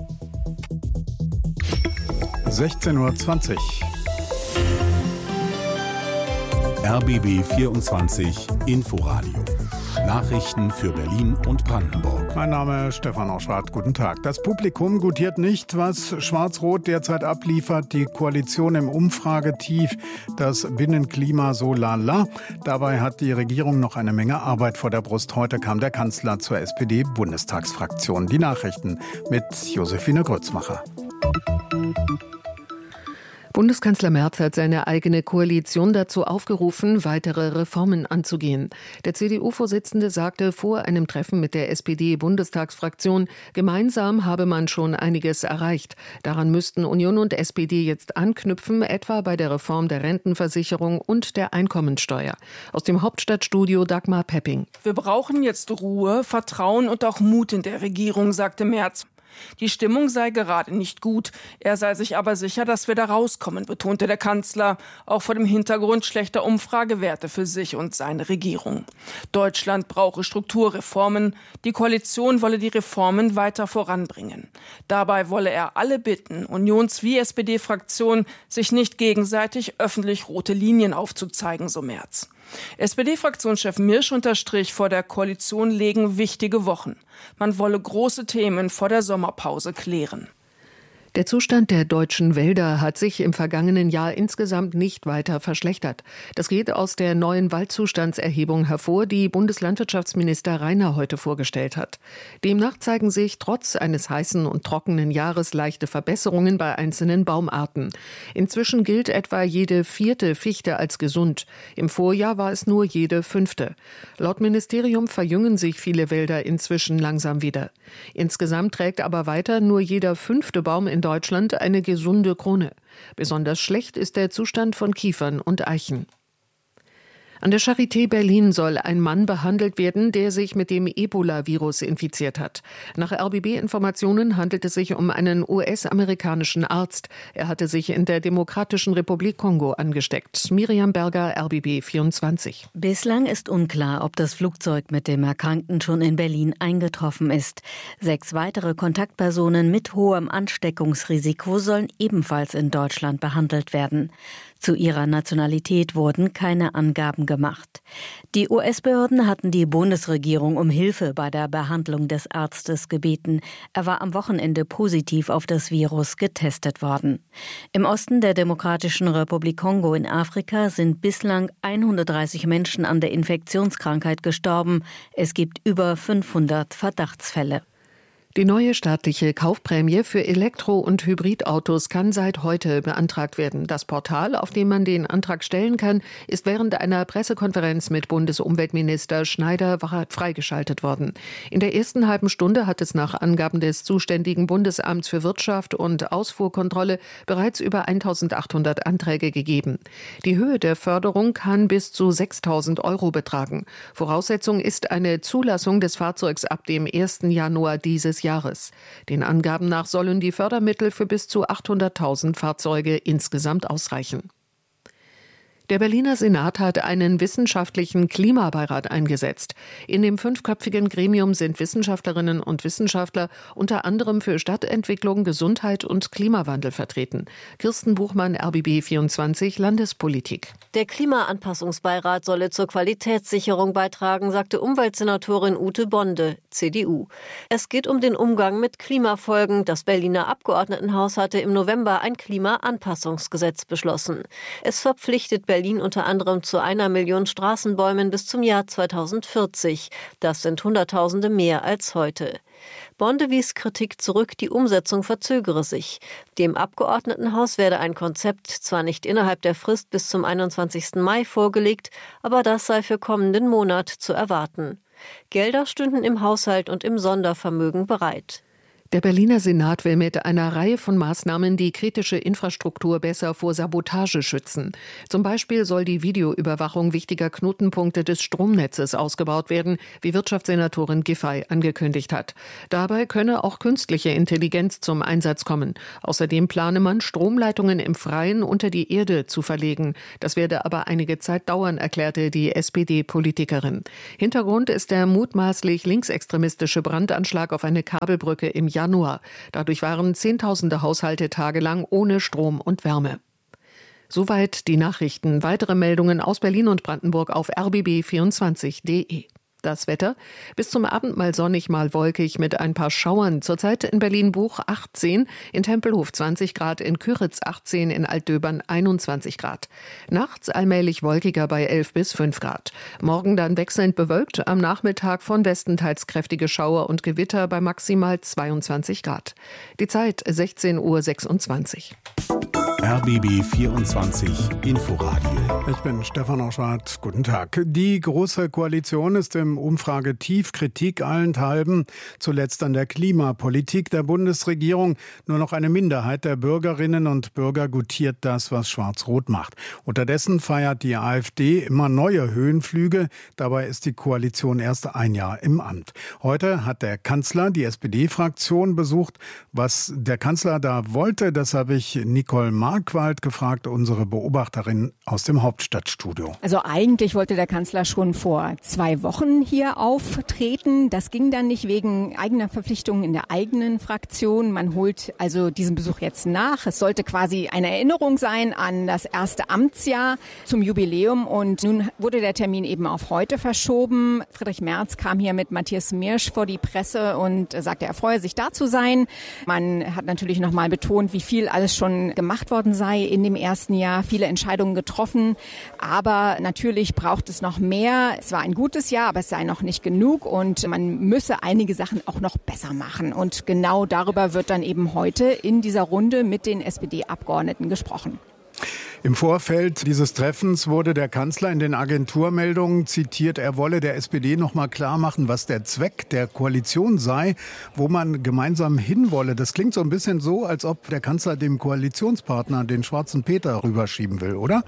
16:20 Uhr. RBB 24 Inforadio. Nachrichten für Berlin und Brandenburg. Mein Name ist Stefan Auschwart. Guten Tag. Das Publikum gutiert nicht, was Schwarz-Rot derzeit abliefert. Die Koalition im Umfragetief, das Binnenklima so lala. Dabei hat die Regierung noch eine Menge Arbeit vor der Brust. Heute kam der Kanzler zur SPD-Bundestagsfraktion. Die Nachrichten mit Josephine Grützmacher. Bundeskanzler Merz hat seine eigene Koalition dazu aufgerufen, weitere Reformen anzugehen. Der CDU-Vorsitzende sagte vor einem Treffen mit der SPD-Bundestagsfraktion, gemeinsam habe man schon einiges erreicht. Daran müssten Union und SPD jetzt anknüpfen, etwa bei der Reform der Rentenversicherung und der Einkommensteuer. Aus dem Hauptstadtstudio Dagmar Pepping. Wir brauchen jetzt Ruhe, Vertrauen und auch Mut in der Regierung, sagte Merz. Die Stimmung sei gerade nicht gut. Er sei sich aber sicher, dass wir da rauskommen, betonte der Kanzler, auch vor dem Hintergrund schlechter Umfragewerte für sich und seine Regierung. Deutschland brauche Strukturreformen. Die Koalition wolle die Reformen weiter voranbringen. Dabei wolle er alle bitten, Unions- wie SPD-Fraktion, sich nicht gegenseitig öffentlich rote Linien aufzuzeigen, so Merz. SPD-Fraktionschef Mirsch unterstrich, vor der Koalition liegen wichtige Wochen. Man wolle große Themen vor der Sommerpause klären. Der Zustand der deutschen Wälder hat sich im vergangenen Jahr insgesamt nicht weiter verschlechtert. Das geht aus der neuen Waldzustandserhebung hervor, die Bundeslandwirtschaftsminister Rainer heute vorgestellt hat. Demnach zeigen sich trotz eines heißen und trockenen Jahres leichte Verbesserungen bei einzelnen Baumarten. Inzwischen gilt etwa jede 4. Fichte als gesund. Im Vorjahr war es nur jede 5. Laut Ministerium verjüngen sich viele Wälder inzwischen langsam wieder. Insgesamt trägt aber weiter nur jeder 5. Baum in Deutschland eine gesunde Krone. Besonders schlecht ist der Zustand von Kiefern und Eichen. An der Charité Berlin soll ein Mann behandelt werden, der sich mit dem Ebola-Virus infiziert hat. Nach RBB-Informationen handelt es sich um einen US-amerikanischen Arzt. Er hatte sich in der Demokratischen Republik Kongo angesteckt. Miriam Berger, RBB 24. Bislang ist unklar, ob das Flugzeug mit dem Erkrankten schon in Berlin eingetroffen ist. 6 weitere Kontaktpersonen mit hohem Ansteckungsrisiko sollen ebenfalls in Deutschland behandelt werden. Zu ihrer Nationalität wurden keine Angaben gemacht. Die US-Behörden hatten die Bundesregierung um Hilfe bei der Behandlung des Arztes gebeten. Er war am Wochenende positiv auf das Virus getestet worden. Im Osten der Demokratischen Republik Kongo in Afrika sind bislang 130 Menschen an der Infektionskrankheit gestorben. Es gibt über 500 Verdachtsfälle. Die neue staatliche Kaufprämie für Elektro- und Hybridautos kann seit heute beantragt werden. Das Portal, auf dem man den Antrag stellen kann, ist während einer Pressekonferenz mit Bundesumweltminister Schneider freigeschaltet worden. In der ersten halben Stunde hat es nach Angaben des zuständigen Bundesamts für Wirtschaft und Ausfuhrkontrolle bereits über 1.800 Anträge gegeben. Die Höhe der Förderung kann bis zu 6.000 € betragen. Voraussetzung ist eine Zulassung des Fahrzeugs ab dem 1. Januar dieses Jahres. Den Angaben nach sollen die Fördermittel für bis zu 800.000 Fahrzeuge insgesamt ausreichen. Der Berliner Senat hat einen wissenschaftlichen Klimabeirat eingesetzt. In dem 5-köpfigen Gremium sind Wissenschaftlerinnen und Wissenschaftler unter anderem für Stadtentwicklung, Gesundheit und Klimawandel vertreten. Kirsten Buchmann, RBB 24, Landespolitik. Der Klimaanpassungsbeirat solle zur Qualitätssicherung beitragen, sagte Umweltsenatorin Ute Bonde, CDU. Es geht um den Umgang mit Klimafolgen. Das Berliner Abgeordnetenhaus hatte im November ein Klimaanpassungsgesetz beschlossen. Es verpflichtet Berlin unter anderem zu 1 Million Straßenbäumen bis zum Jahr 2040. Das sind Hunderttausende mehr als heute. Bonde wies Kritik zurück, die Umsetzung verzögere sich. Dem Abgeordnetenhaus werde ein Konzept zwar nicht innerhalb der Frist bis zum 21. Mai vorgelegt, aber das sei für kommenden Monat zu erwarten. Gelder stünden im Haushalt und im Sondervermögen bereit. Der Berliner Senat will mit einer Reihe von Maßnahmen die kritische Infrastruktur besser vor Sabotage schützen. Zum Beispiel soll die Videoüberwachung wichtiger Knotenpunkte des Stromnetzes ausgebaut werden, wie Wirtschaftssenatorin Giffey angekündigt hat. Dabei könne auch künstliche Intelligenz zum Einsatz kommen. Außerdem plane man, Stromleitungen im Freien unter die Erde zu verlegen. Das werde aber einige Zeit dauern, erklärte die SPD-Politikerin. Hintergrund ist der mutmaßlich linksextremistische Brandanschlag auf eine Kabelbrücke im Januar. Dadurch waren Zehntausende Haushalte tagelang ohne Strom und Wärme. Soweit die Nachrichten. Weitere Meldungen aus Berlin und Brandenburg auf rbb24.de. Das Wetter: bis zum Abend mal sonnig, mal wolkig mit ein paar Schauern. Zurzeit in Berlin-Buch 18, in Tempelhof 20 Grad, in Kyritz 18, in Altdöbern 21 Grad. Nachts allmählich wolkiger bei 11 bis 5 Grad. Morgen dann wechselnd bewölkt, am Nachmittag von Westen teils kräftige Schauer und Gewitter bei maximal 22 Grad. Die Zeit 16:26 Uhr. RBB 24 Inforadio. Ich bin Stefan Auschardt. Guten Tag. Die Große Koalition ist im Umfragetief, Kritik allenthalben. Zuletzt an der Klimapolitik der Bundesregierung. Nur noch eine Minderheit der Bürgerinnen und Bürger gutiert das, was Schwarz-Rot macht. Unterdessen feiert die AfD immer neue Höhenflüge. Dabei ist die Koalition erst ein Jahr im Amt. Heute hat der Kanzler die SPD-Fraktion besucht. Was der Kanzler da wollte, das habe ich Nicole Markwald gefragt, unsere Beobachterin aus dem Hauptstadtstudio. Also eigentlich wollte der Kanzler schon vor 2 Wochen hier auftreten. Das ging dann nicht wegen eigener Verpflichtungen in der eigenen Fraktion. Man holt also diesen Besuch jetzt nach. Es sollte quasi eine Erinnerung sein an das erste Amtsjahr zum Jubiläum. Und nun wurde der Termin eben auf heute verschoben. Friedrich Merz kam hier mit Matthias Mirsch vor die Presse und sagte, er freue sich, da zu sein. Man hat natürlich nochmal betont, wie viel alles schon gemacht worden sei in dem ersten Jahr, viele Entscheidungen getroffen, aber natürlich braucht es noch mehr. Es war ein gutes Jahr, aber es sei noch nicht genug und man müsse einige Sachen auch noch besser machen. Und genau darüber wird dann eben heute in dieser Runde mit den SPD-Abgeordneten gesprochen. Im Vorfeld dieses Treffens wurde der Kanzler in den Agenturmeldungen zitiert, er wolle der SPD noch mal klar machen, was der Zweck der Koalition sei, wo man gemeinsam hinwolle. Das klingt so ein bisschen so, als ob der Kanzler dem Koalitionspartner den schwarzen Peter rüberschieben will, oder?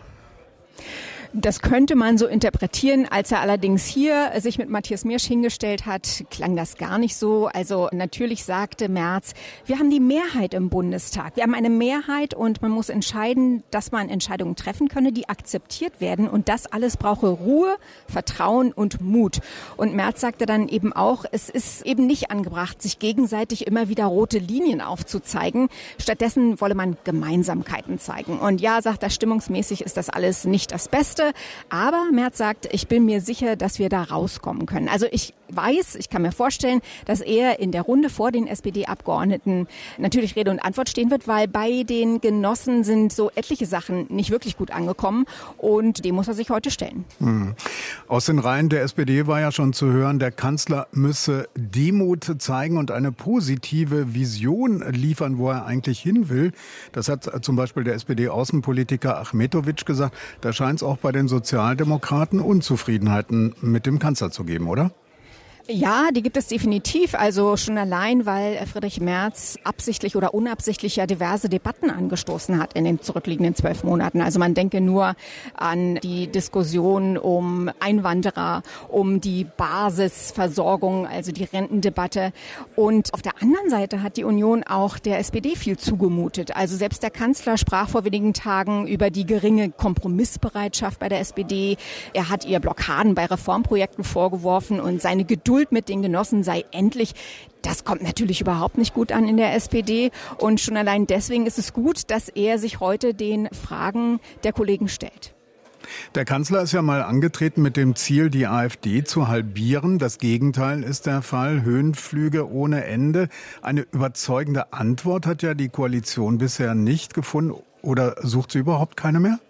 Das könnte man so interpretieren. Als er allerdings hier sich mit Matthias Mirsch hingestellt hat, klang das gar nicht so. Also natürlich sagte Merz, wir haben die Mehrheit im Bundestag. Wir haben eine Mehrheit und man muss entscheiden, dass man Entscheidungen treffen könne, die akzeptiert werden. Und das alles brauche Ruhe, Vertrauen und Mut. Und Merz sagte dann eben auch, es ist eben nicht angebracht, sich gegenseitig immer wieder rote Linien aufzuzeigen. Stattdessen wolle man Gemeinsamkeiten zeigen. Und ja, sagt er, stimmungsmäßig ist das alles nicht das Beste. Aber Merz sagt, ich bin mir sicher, dass wir da rauskommen können. Also ich kann mir vorstellen, dass er in der Runde vor den SPD-Abgeordneten natürlich Rede und Antwort stehen wird, weil bei den Genossen sind so etliche Sachen nicht wirklich gut angekommen und dem muss er sich heute stellen. Aus den Reihen der SPD war ja schon zu hören, der Kanzler müsse Demut zeigen und eine positive Vision liefern, wo er eigentlich hin will. Das hat zum Beispiel der SPD-Außenpolitiker Achmetovic gesagt. Da scheint es auch bei den Sozialdemokraten Unzufriedenheiten mit dem Kanzler zu geben, oder? Ja, die gibt es definitiv. Also schon allein, weil Friedrich Merz absichtlich oder unabsichtlich ja diverse Debatten angestoßen hat in den zurückliegenden 12 Monaten. Also man denke nur an die Diskussion um Einwanderer, um die Basisversorgung, also die Rentendebatte. Und auf der anderen Seite hat die Union auch der SPD viel zugemutet. Also selbst der Kanzler sprach vor wenigen Tagen über die geringe Kompromissbereitschaft bei der SPD. Er hat ihr Blockaden bei Reformprojekten vorgeworfen und seine Geduld mit den Genossen sei endlich. Das kommt natürlich überhaupt nicht gut an in der SPD. Und schon allein deswegen ist es gut, dass er sich heute den Fragen der Kollegen stellt. Der Kanzler ist ja mal angetreten mit dem Ziel, die AfD zu halbieren. Das Gegenteil ist der Fall. Höhenflüge ohne Ende. Eine überzeugende Antwort hat ja die Koalition bisher nicht gefunden. Oder sucht sie überhaupt keine mehr?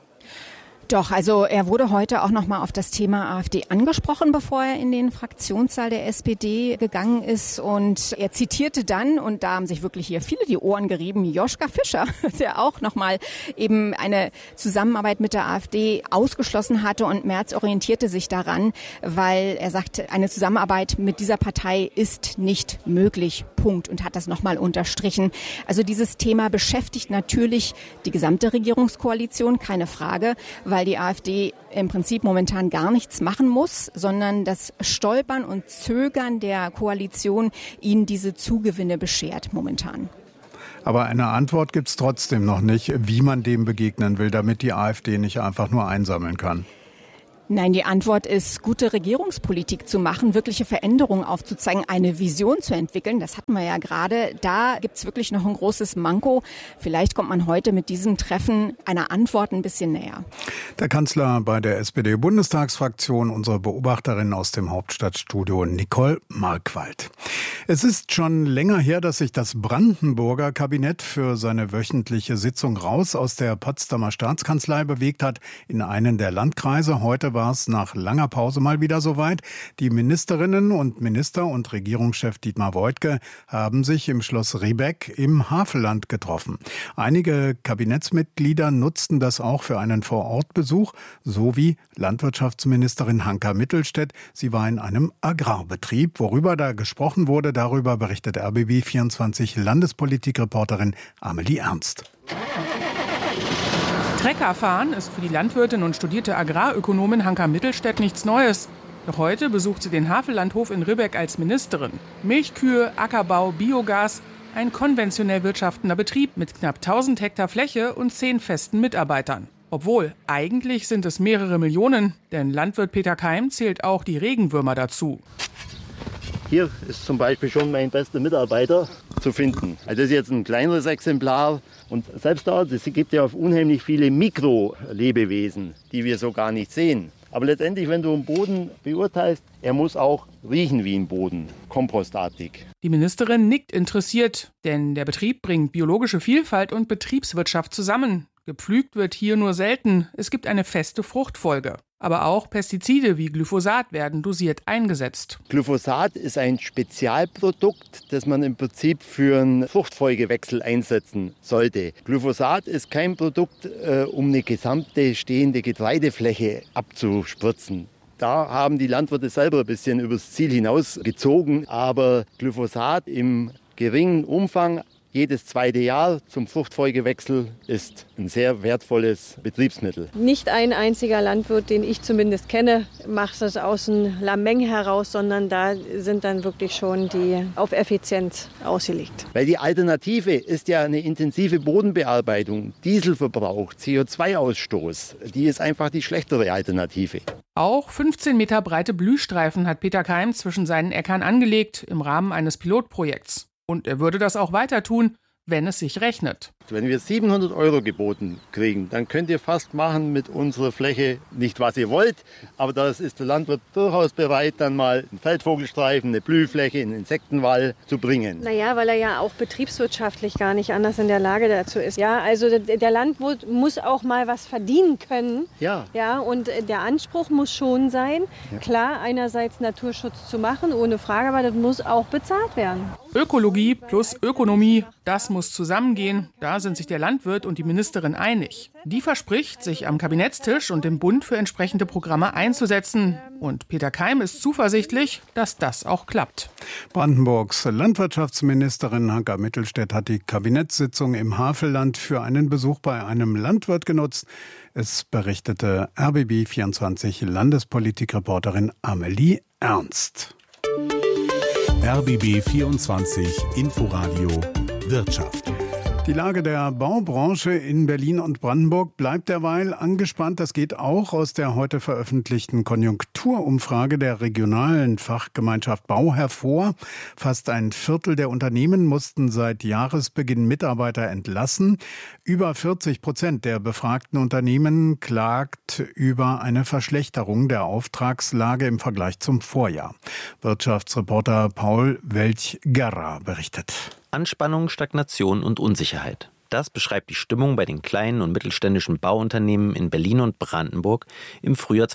Doch, also er wurde heute auch noch mal auf das Thema AfD angesprochen, bevor er in den Fraktionssaal der SPD gegangen ist. Und er zitierte dann, und da haben sich wirklich hier viele die Ohren gerieben, Joschka Fischer, der auch noch mal eben eine Zusammenarbeit mit der AfD ausgeschlossen hatte. Und Merz orientierte sich daran, weil er sagte, eine Zusammenarbeit mit dieser Partei ist nicht möglich, Punkt. Und hat das noch mal unterstrichen. Also dieses Thema beschäftigt natürlich die gesamte Regierungskoalition, keine Frage, weil die AfD im Prinzip momentan gar nichts machen muss, sondern das Stolpern und Zögern der Koalition ihnen diese Zugewinne beschert momentan. Aber eine Antwort gibt es trotzdem noch nicht, wie man dem begegnen will, damit die AfD nicht einfach nur einsammeln kann. Nein, die Antwort ist, gute Regierungspolitik zu machen, wirkliche Veränderungen aufzuzeigen, eine Vision zu entwickeln. Das hatten wir ja gerade. Da gibt's wirklich noch ein großes Manko. Vielleicht kommt man heute mit diesem Treffen einer Antwort ein bisschen näher. Der Kanzler bei der SPD-Bundestagsfraktion, unsere Beobachterin aus dem Hauptstadtstudio, Nicole Markwald. Es ist schon länger her, dass sich das Brandenburger Kabinett für seine wöchentliche Sitzung raus aus der Potsdamer Staatskanzlei bewegt hat, in einen der Landkreise. Heute war es nach langer Pause mal wieder soweit. Die Ministerinnen und Minister und Regierungschef Dietmar Woidke haben sich im Schloss Riebeck im Havelland getroffen. Einige Kabinettsmitglieder nutzten das auch für einen Vorortbesuch, so wie Landwirtschaftsministerin Hanka Mittelstädt. Sie war in einem Agrarbetrieb. Worüber da gesprochen wurde, darüber berichtet RBB24 Landespolitikreporterin Amelie Ernst. Treckerfahren ist für die Landwirtin und studierte Agrarökonomin Hanka Mittelstädt nichts Neues. Doch heute besucht sie den Havellandhof in Ribbeck als Ministerin. Milchkühe, Ackerbau, Biogas, ein konventionell wirtschaftender Betrieb mit knapp 1000 Hektar Fläche und 10 festen Mitarbeitern. Obwohl, eigentlich sind es mehrere Millionen, denn Landwirt Peter Keim zählt auch die Regenwürmer dazu. Hier ist zum Beispiel schon mein bester Mitarbeiter zu finden. Also das ist jetzt ein kleineres Exemplar. Und selbst da, es gibt ja unheimlich viele Mikrolebewesen, die wir so gar nicht sehen. Aber letztendlich, wenn du einen Boden beurteilst, er muss auch riechen wie ein Boden, kompostartig. Die Ministerin nickt interessiert, denn der Betrieb bringt biologische Vielfalt und Betriebswirtschaft zusammen. Gepflügt wird hier nur selten, es gibt eine feste Fruchtfolge. Aber auch Pestizide wie Glyphosat werden dosiert eingesetzt. Glyphosat ist ein Spezialprodukt, das man im Prinzip für einen Fruchtfolgewechsel einsetzen sollte. Glyphosat ist kein Produkt, um eine gesamte stehende Getreidefläche abzuspritzen. Da haben die Landwirte selber ein bisschen übers Ziel hinausgezogen. Aber Glyphosat im geringen Umfang, jedes zweite Jahr zum Fruchtfolgewechsel, ist ein sehr wertvolles Betriebsmittel. Nicht ein einziger Landwirt, den ich zumindest kenne, macht das aus einem Lameng heraus, sondern da sind dann wirklich schon die auf Effizienz ausgelegt. Weil die Alternative ist ja eine intensive Bodenbearbeitung, Dieselverbrauch, CO2-Ausstoß. Die ist einfach die schlechtere Alternative. Auch 15 Meter breite Blühstreifen hat Peter Keim zwischen seinen Äckern angelegt im Rahmen eines Pilotprojekts. Und er würde das auch weiter tun, wenn es sich rechnet. Wenn wir 700 € geboten kriegen, dann könnt ihr fast machen mit unserer Fläche nicht, was ihr wollt. Aber das ist der Landwirt durchaus bereit, dann mal einen Feldvogelstreifen, eine Blühfläche, einen Insektenwall zu bringen. Naja, weil er ja auch betriebswirtschaftlich gar nicht anders in der Lage dazu ist. Ja, also der Landwirt muss auch mal was verdienen können. Ja. Ja, und der Anspruch muss schon sein, klar, einerseits Naturschutz zu machen, ohne Frage, aber das muss auch bezahlt werden. Ökologie plus Ökonomie, das muss zusammengehen. Da sind sich der Landwirt und die Ministerin einig. Die verspricht, sich am Kabinettstisch und im Bund für entsprechende Programme einzusetzen. Und Peter Keim ist zuversichtlich, dass das auch klappt. Brandenburgs Landwirtschaftsministerin Hanka Mittelstädt hat die Kabinettssitzung im Havelland für einen Besuch bei einem Landwirt genutzt. Es berichtete RBB24 Landespolitikreporterin Amelie Ernst. RBB24 Inforadio Wirtschaft. Die Lage der Baubranche in Berlin und Brandenburg bleibt derweil angespannt. Das geht auch aus der heute veröffentlichten Konjunkturumfrage der regionalen Fachgemeinschaft Bau hervor. Fast ein Viertel der Unternehmen mussten seit Jahresbeginn Mitarbeiter entlassen. Über 40% der befragten Unternehmen klagt über eine Verschlechterung der Auftragslage im Vergleich zum Vorjahr. Wirtschaftsreporter Paul Welch-Gerra berichtet. Anspannung, Stagnation und Unsicherheit. Das beschreibt die Stimmung bei den kleinen und mittelständischen Bauunternehmen in Berlin und Brandenburg im Frühjahr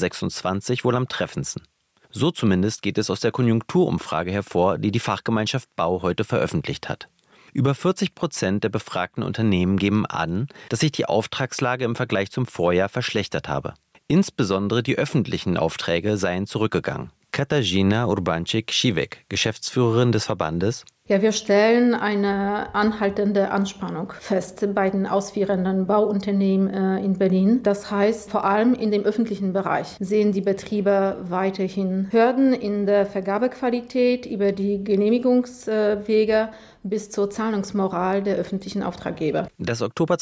2026 wohl am treffendsten. So zumindest geht es aus der Konjunkturumfrage hervor, die die Fachgemeinschaft Bau heute veröffentlicht hat. Über 40% der befragten Unternehmen geben an, dass sich die Auftragslage im Vergleich zum Vorjahr verschlechtert habe. Insbesondere die öffentlichen Aufträge seien zurückgegangen. Katarzyna Urbancic-Siwek, Geschäftsführerin des Verbandes: Ja, wir stellen eine anhaltende Anspannung fest bei den ausführenden Bauunternehmen in Berlin. Das heißt, vor allem in dem öffentlichen Bereich sehen die Betriebe weiterhin Hürden in der Vergabequalität über die Genehmigungswege bis zur Zahlungsmoral der öffentlichen Auftraggeber. Das Oktober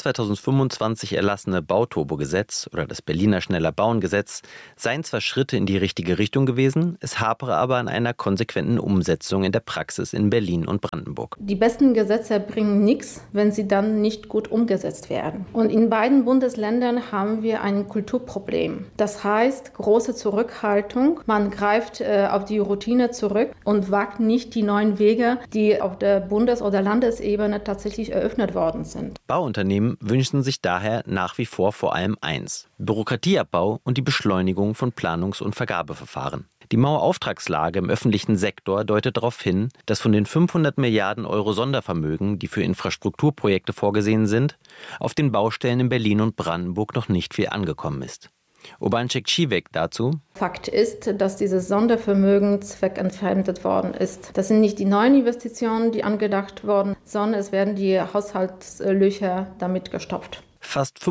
2025 erlassene Bauturbo-Gesetz oder das Berliner Schneller-Bauen-Gesetz seien zwar Schritte in die richtige Richtung gewesen, es hapere aber an einer konsequenten Umsetzung in der Praxis in Berlin und Brandenburg. Die besten Gesetze bringen nichts, wenn sie dann nicht gut umgesetzt werden. Und in beiden Bundesländern haben wir ein Kulturproblem. Das heißt, große Zurückhaltung. Man greift auf die Routine zurück und wagt nicht die neuen Wege, die auf der Bundes- oder Landesebene tatsächlich eröffnet worden sind. Bauunternehmen wünschen sich daher nach wie vor allem eins: Bürokratieabbau und die Beschleunigung von Planungs- und Vergabeverfahren. Die Mauerauftragslage im öffentlichen Sektor deutet darauf hin, dass von den 500 Milliarden Euro Sondervermögen, die für Infrastrukturprojekte vorgesehen sind, auf den Baustellen in Berlin und Brandenburg noch nicht viel angekommen ist. Urbancic-Siwek dazu: Fakt ist, dass dieses Sondervermögen zweckentfremdet worden ist. Das sind nicht die neuen Investitionen, die angedacht wurden, sondern es werden die Haushaltslöcher damit gestopft. Fast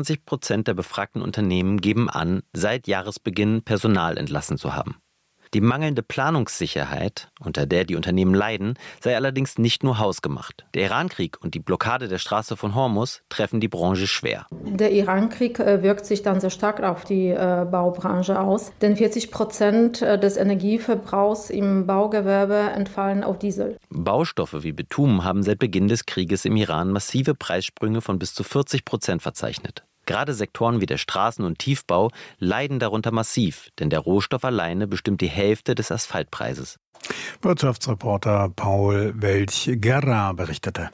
25% der befragten Unternehmen geben an, seit Jahresbeginn Personal entlassen zu haben. Die mangelnde Planungssicherheit, unter der die Unternehmen leiden, sei allerdings nicht nur hausgemacht. Der Irankrieg und die Blockade der Straße von Hormuz treffen die Branche schwer. Der Irankrieg wirkt sich dann sehr stark auf die Baubranche aus, denn 40% des Energieverbrauchs im Baugewerbe entfallen auf Diesel. Baustoffe wie Bitumen haben seit Beginn des Krieges im Iran massive Preissprünge von bis zu 40% verzeichnet. Gerade Sektoren wie der Straßen- und Tiefbau leiden darunter massiv, denn der Rohstoff alleine bestimmt die Hälfte des Asphaltpreises. Wirtschaftsreporter Paul Welch-Gerra berichtete.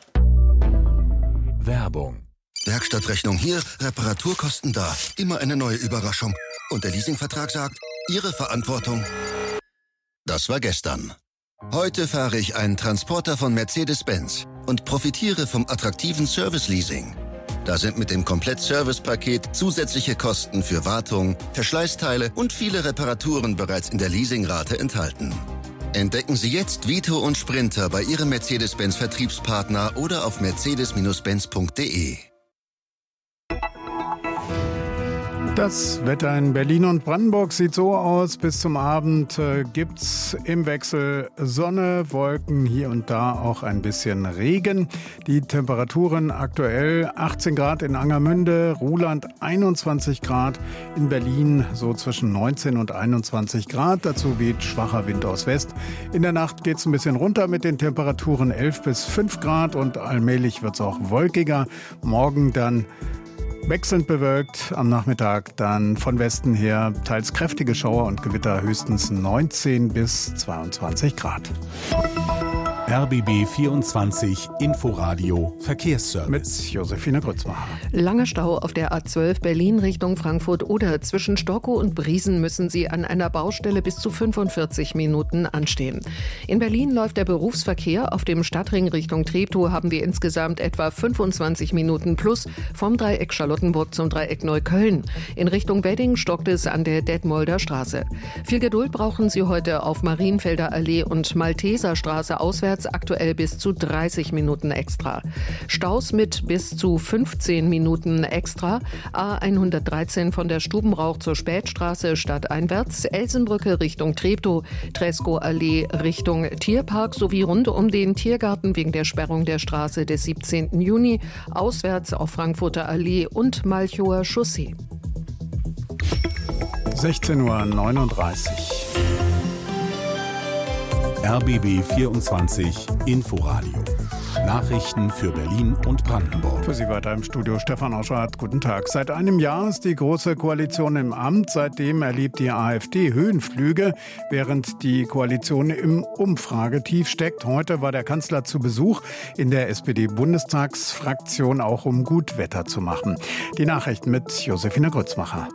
Werbung. Werkstattrechnung hier, Reparaturkosten da. Immer eine neue Überraschung. Und der Leasingvertrag sagt, Ihre Verantwortung. Das war gestern. Heute fahre ich einen Transporter von Mercedes-Benz und profitiere vom attraktiven Service-Leasing. Da sind mit dem Komplett-Service-Paket zusätzliche Kosten für Wartung, Verschleißteile und viele Reparaturen bereits in der Leasingrate enthalten. Entdecken Sie jetzt Vito und Sprinter bei Ihrem Mercedes-Benz-Vertriebspartner oder auf mercedes-benz.de. Das Wetter in Berlin und Brandenburg sieht so aus. Bis zum Abend gibt's im Wechsel Sonne, Wolken, hier und da auch ein bisschen Regen. Die Temperaturen aktuell 18 Grad in Angermünde, Ruhland 21 Grad, in Berlin so zwischen 19 und 21 Grad. Dazu weht schwacher Wind aus West. In der Nacht geht's ein bisschen runter mit den Temperaturen 11 bis 5 Grad und allmählich wird's auch wolkiger. Morgen dann wechselnd bewölkt, am Nachmittag dann von Westen her teils kräftige Schauer und Gewitter, höchstens 19 bis 22 Grad. RBB 24 Inforadio Verkehrsservice. Mit Josephine Grützmacher. Langer Stau auf der A12 Berlin Richtung Frankfurt oder zwischen Storkow und Briesen müssen Sie an einer Baustelle bis zu 45 Minuten anstehen. In Berlin läuft der Berufsverkehr. Auf dem Stadtring Richtung Treptow haben wir insgesamt etwa 25 Minuten plus vom Dreieck Charlottenburg zum Dreieck Neukölln. In Richtung Wedding stockt es an der Detmolder Straße. Viel Geduld brauchen Sie heute auf Marienfelder Allee und Malteser Straße auswärts, aktuell bis zu 30 Minuten extra. Staus mit bis zu 15 Minuten extra. A113 von der Stubenrauch zur Spätstraße stadteinwärts, Elsenbrücke Richtung Treptow, Tresco-Allee Richtung Tierpark sowie rund um den Tiergarten wegen der Sperrung der Straße des 17. Juni, auswärts auf Frankfurter Allee und Malchower Chaussee. 16:39 Uhr. RBB 24 Inforadio. Nachrichten für Berlin und Brandenburg. Für Sie weiter im Studio Stefan Oschardt. Guten Tag. Seit einem Jahr ist die Große Koalition im Amt. Seitdem erlebt die AfD Höhenflüge, während die Koalition im Umfragetief steckt. Heute war der Kanzler zu Besuch in der SPD-Bundestagsfraktion, auch um gut Wetter zu machen. Die Nachrichten mit Josephine Grützmacher.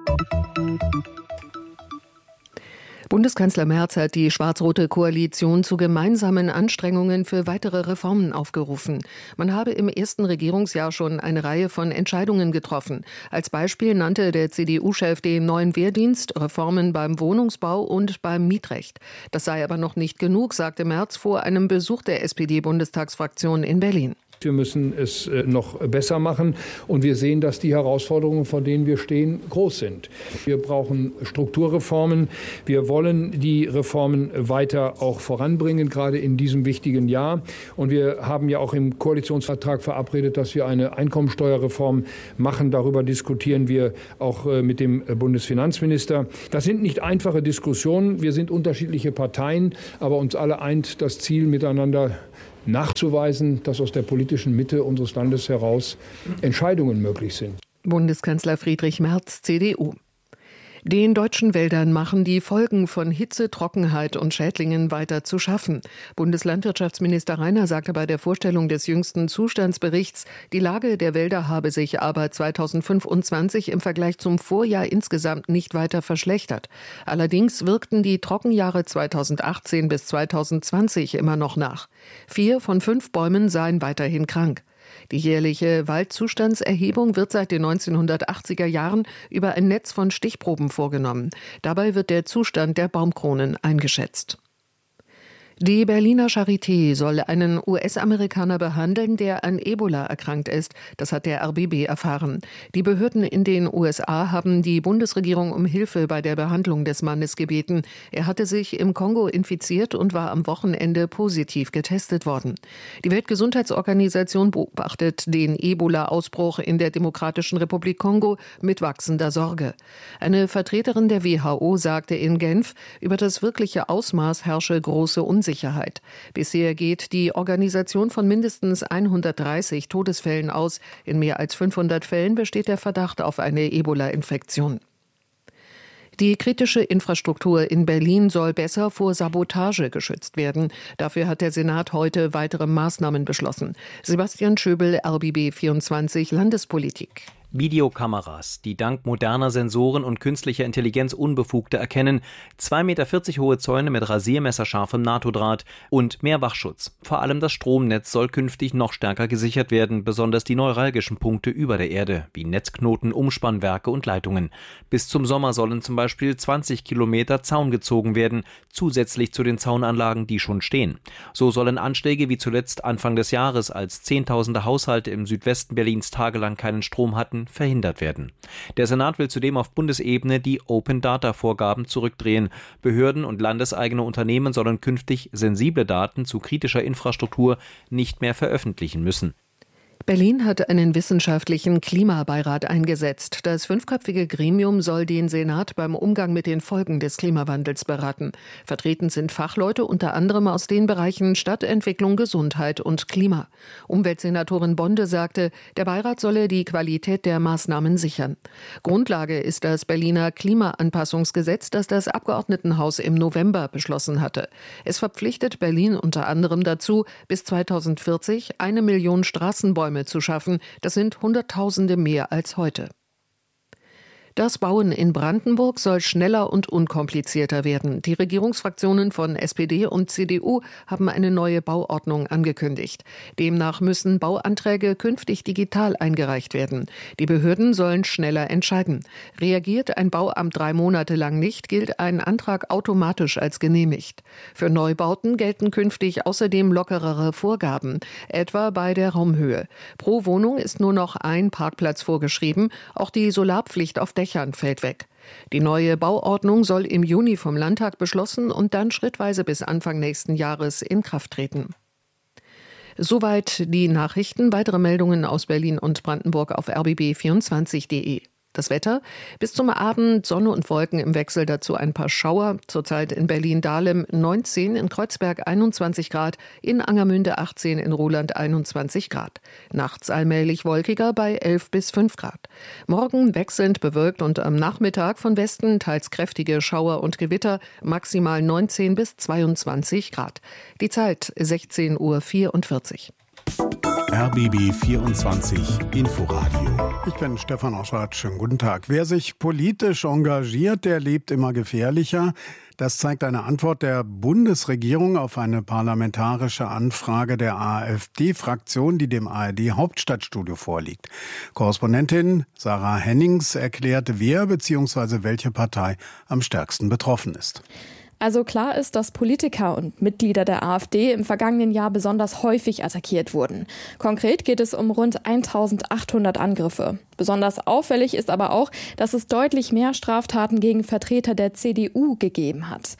Bundeskanzler Merz hat die schwarz-rote Koalition zu gemeinsamen Anstrengungen für weitere Reformen aufgerufen. Man habe im ersten Regierungsjahr schon eine Reihe von Entscheidungen getroffen. Als Beispiel nannte der CDU-Chef den neuen Wehrdienst, Reformen beim Wohnungsbau und beim Mietrecht. Das sei aber noch nicht genug, sagte Merz vor einem Besuch der SPD-Bundestagsfraktion in Berlin. Wir müssen es noch besser machen und wir sehen, dass die Herausforderungen, vor denen wir stehen, groß sind. Wir brauchen Strukturreformen. Wir wollen die Reformen weiter auch voranbringen, gerade in diesem wichtigen Jahr. Und wir haben ja auch im Koalitionsvertrag verabredet, dass wir eine Einkommensteuerreform machen. Darüber diskutieren wir auch mit dem Bundesfinanzminister. Das sind nicht einfache Diskussionen. Wir sind unterschiedliche Parteien, aber uns alle eint das Ziel, miteinander nachzuweisen, dass aus der politischen Mitte unseres Landes heraus Entscheidungen möglich sind. Bundeskanzler Friedrich Merz, CDU. Den deutschen Wäldern machen die Folgen von Hitze, Trockenheit und Schädlingen weiter zu schaffen. Bundeslandwirtschaftsminister Rainer sagte bei der Vorstellung des jüngsten Zustandsberichts, die Lage der Wälder habe sich aber 2025 im Vergleich zum Vorjahr insgesamt nicht weiter verschlechtert. Allerdings wirkten die Trockenjahre 2018 bis 2020 immer noch nach. 4 von 5 Bäumen seien weiterhin krank. Die jährliche Waldzustandserhebung wird seit den 1980er Jahren über ein Netz von Stichproben vorgenommen. Dabei wird der Zustand der Baumkronen eingeschätzt. Die Berliner Charité soll einen US-Amerikaner behandeln, der an Ebola erkrankt ist. Das hat der RBB erfahren. Die Behörden in den USA haben die Bundesregierung um Hilfe bei der Behandlung des Mannes gebeten. Er hatte sich im Kongo infiziert und war am Wochenende positiv getestet worden. Die Weltgesundheitsorganisation beobachtet den Ebola-Ausbruch in der Demokratischen Republik Kongo mit wachsender Sorge. Eine Vertreterin der WHO sagte in Genf, über das wirkliche Ausmaß herrsche große Unsicherheit. Bisher geht die Organisation von mindestens 130 Todesfällen aus. In mehr als 500 Fällen besteht der Verdacht auf eine Ebola-Infektion. Die kritische Infrastruktur in Berlin soll besser vor Sabotage geschützt werden. Dafür hat der Senat heute weitere Maßnahmen beschlossen. Sebastian Schöbel, RBB 24 Landespolitik. Videokameras, die dank moderner Sensoren und künstlicher Intelligenz Unbefugte erkennen, 2,40 Meter hohe Zäune mit rasiermesserscharfem NATO-Draht und mehr Wachschutz. Vor allem das Stromnetz soll künftig noch stärker gesichert werden, besonders die neuralgischen Punkte über der Erde, wie Netzknoten, Umspannwerke und Leitungen. Bis zum Sommer sollen zum Beispiel 20 Kilometer Zaun gezogen werden, zusätzlich zu den Zaunanlagen, die schon stehen. So sollen Anschläge wie zuletzt Anfang des Jahres, als Zehntausende Haushalte im Südwesten Berlins tagelang keinen Strom hatten, verhindert werden. Der Senat will zudem auf Bundesebene die Open-Data-Vorgaben zurückdrehen. Behörden und landeseigene Unternehmen sollen künftig sensible Daten zu kritischer Infrastruktur nicht mehr veröffentlichen müssen. Berlin hat einen wissenschaftlichen Klimabeirat eingesetzt. Das 5-köpfige Gremium soll den Senat beim Umgang mit den Folgen des Klimawandels beraten. Vertreten sind Fachleute unter anderem aus den Bereichen Stadtentwicklung, Gesundheit und Klima. Umweltsenatorin Bonde sagte, der Beirat solle die Qualität der Maßnahmen sichern. Grundlage ist das Berliner Klimaanpassungsgesetz, das das Abgeordnetenhaus im November beschlossen hatte. Es verpflichtet Berlin unter anderem dazu, bis 2040 1 Million Straßenbäume zu schaffen. Das sind Hunderttausende mehr als heute. Das Bauen in Brandenburg soll schneller und unkomplizierter werden. Die Regierungsfraktionen von SPD und CDU haben eine neue Bauordnung angekündigt. Demnach müssen Bauanträge künftig digital eingereicht werden. Die Behörden sollen schneller entscheiden. Reagiert ein Bauamt 3 Monate lang nicht, gilt ein Antrag automatisch als genehmigt. Für Neubauten gelten künftig außerdem lockerere Vorgaben, etwa bei der Raumhöhe. Pro Wohnung ist nur noch ein Parkplatz vorgeschrieben. Auch die Solarpflicht auf Dächern fällt weg. Die neue Bauordnung soll im Juni vom Landtag beschlossen und dann schrittweise bis Anfang nächsten Jahres in Kraft treten. Soweit die Nachrichten. Weitere Meldungen aus Berlin und Brandenburg auf rbb24.de. Das Wetter: bis zum Abend Sonne und Wolken im Wechsel, dazu ein paar Schauer. Zurzeit in Berlin-Dahlem 19, in Kreuzberg 21 Grad, in Angermünde 18, in Roland 21 Grad. Nachts allmählich wolkiger bei 11 bis 5 Grad. Morgen wechselnd bewölkt und am Nachmittag von Westen teils kräftige Schauer und Gewitter, maximal 19 bis 22 Grad. Die Zeit 16:44 Uhr. RBB 24 Inforadio. Ich bin Stefan Oschwart. Schönen guten Tag. Wer sich politisch engagiert, der lebt immer gefährlicher. Das zeigt eine Antwort der Bundesregierung auf eine parlamentarische Anfrage der AfD-Fraktion, die dem ARD-Hauptstadtstudio vorliegt. Korrespondentin Sarah Hennings erklärt, wer bzw. welche Partei am stärksten betroffen ist. Also klar ist, dass Politiker und Mitglieder der AfD im vergangenen Jahr besonders häufig attackiert wurden. Konkret geht es um rund 1800 Angriffe. Besonders auffällig ist aber auch, dass es deutlich mehr Straftaten gegen Vertreter der CDU gegeben hat.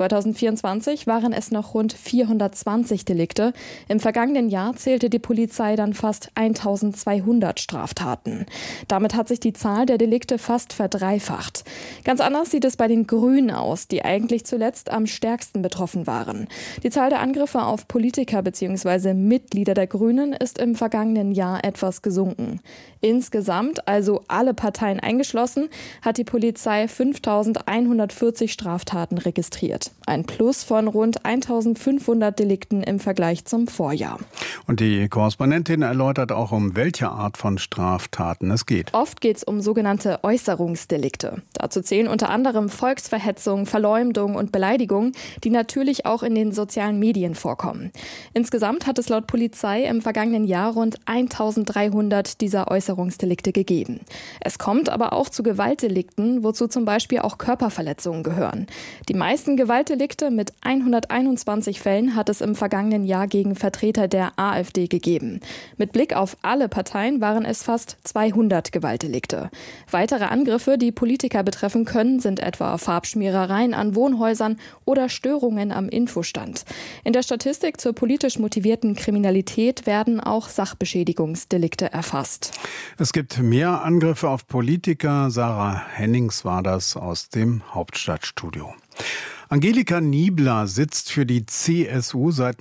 2024 waren es noch rund 420 Delikte. Im vergangenen Jahr zählte die Polizei dann fast 1200 Straftaten. Damit hat sich die Zahl der Delikte fast verdreifacht. Ganz anders sieht es bei den Grünen aus, die eigentlich zuletzt am stärksten betroffen waren. Die Zahl der Angriffe auf Politiker bzw. Mitglieder der Grünen ist im vergangenen Jahr etwas gesunken. Insgesamt, also alle Parteien eingeschlossen, hat die Polizei 5.140 Straftaten registriert. Ein Plus von rund 1.500 Delikten im Vergleich zum Vorjahr. Und die Korrespondentin erläutert auch, um welche Art von Straftaten es geht. Oft geht es um sogenannte Äußerungsdelikte. Dazu zählen unter anderem Volksverhetzung, Verleumdung und Beleidigung, die natürlich auch in den sozialen Medien vorkommen. Insgesamt hat es laut Polizei im vergangenen Jahr rund 1.300 dieser Äußerungsdelikte gegeben. Es kommt aber auch zu Gewaltdelikten, wozu zum Beispiel auch Körperverletzungen gehören. Die meisten Gewaltdelikte mit 121 Fällen hat es im vergangenen Jahr gegen Vertreter der AfD gegeben. Mit Blick auf alle Parteien waren es fast 200 Gewaltdelikte. Weitere Angriffe, die Politiker betreffen können, sind etwa Farbschmierereien an Wohnhäusern oder Störungen am Infostand. In der Statistik zur politisch motivierten Kriminalität werden auch Sachbeschädigungsdelikte erfasst. Es gibt mehr Angriffe auf Politiker. Sarah Hennings war das aus dem Hauptstadtstudio. Angelika Niebler sitzt für die CSU seit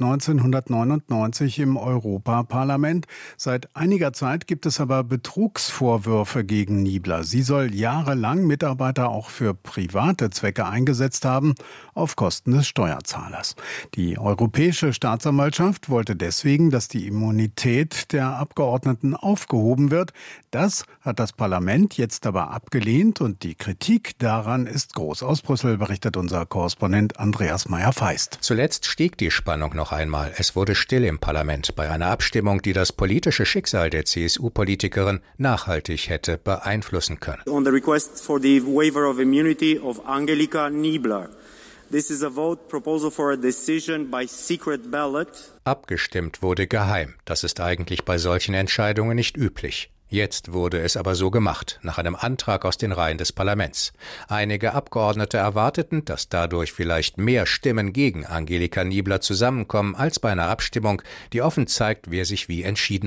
1999 im Europaparlament. Seit einiger Zeit gibt es aber Betrugsvorwürfe gegen Niebler. Sie soll jahrelang Mitarbeiter auch für private Zwecke eingesetzt haben, auf Kosten des Steuerzahlers. Die Europäische Staatsanwaltschaft wollte deswegen, dass die Immunität der Abgeordneten aufgehoben wird. Das hat das Parlament jetzt aber abgelehnt und die Kritik daran ist groß. Aus Brüssel berichtet unser Korrespondent Andreas Meyer-Feist. Zuletzt stieg die Spannung noch einmal. Es wurde still im Parlament bei einer Abstimmung, die das politische Schicksal der CSU-Politikerin nachhaltig hätte beeinflussen können. On the request for the waiver of immunity of Angelika Niebler. This is a vote proposal for a decision by secret ballot. Abgestimmt wurde geheim. Das ist eigentlich bei solchen Entscheidungen nicht üblich. Jetzt wurde es aber so gemacht, nach einem Antrag aus den Reihen des Parlaments. Einige Abgeordnete erwarteten, dass dadurch vielleicht mehr Stimmen gegen Angelika Niebler zusammenkommen als bei einer Abstimmung, die offen zeigt, wer sich wie entschieden hat.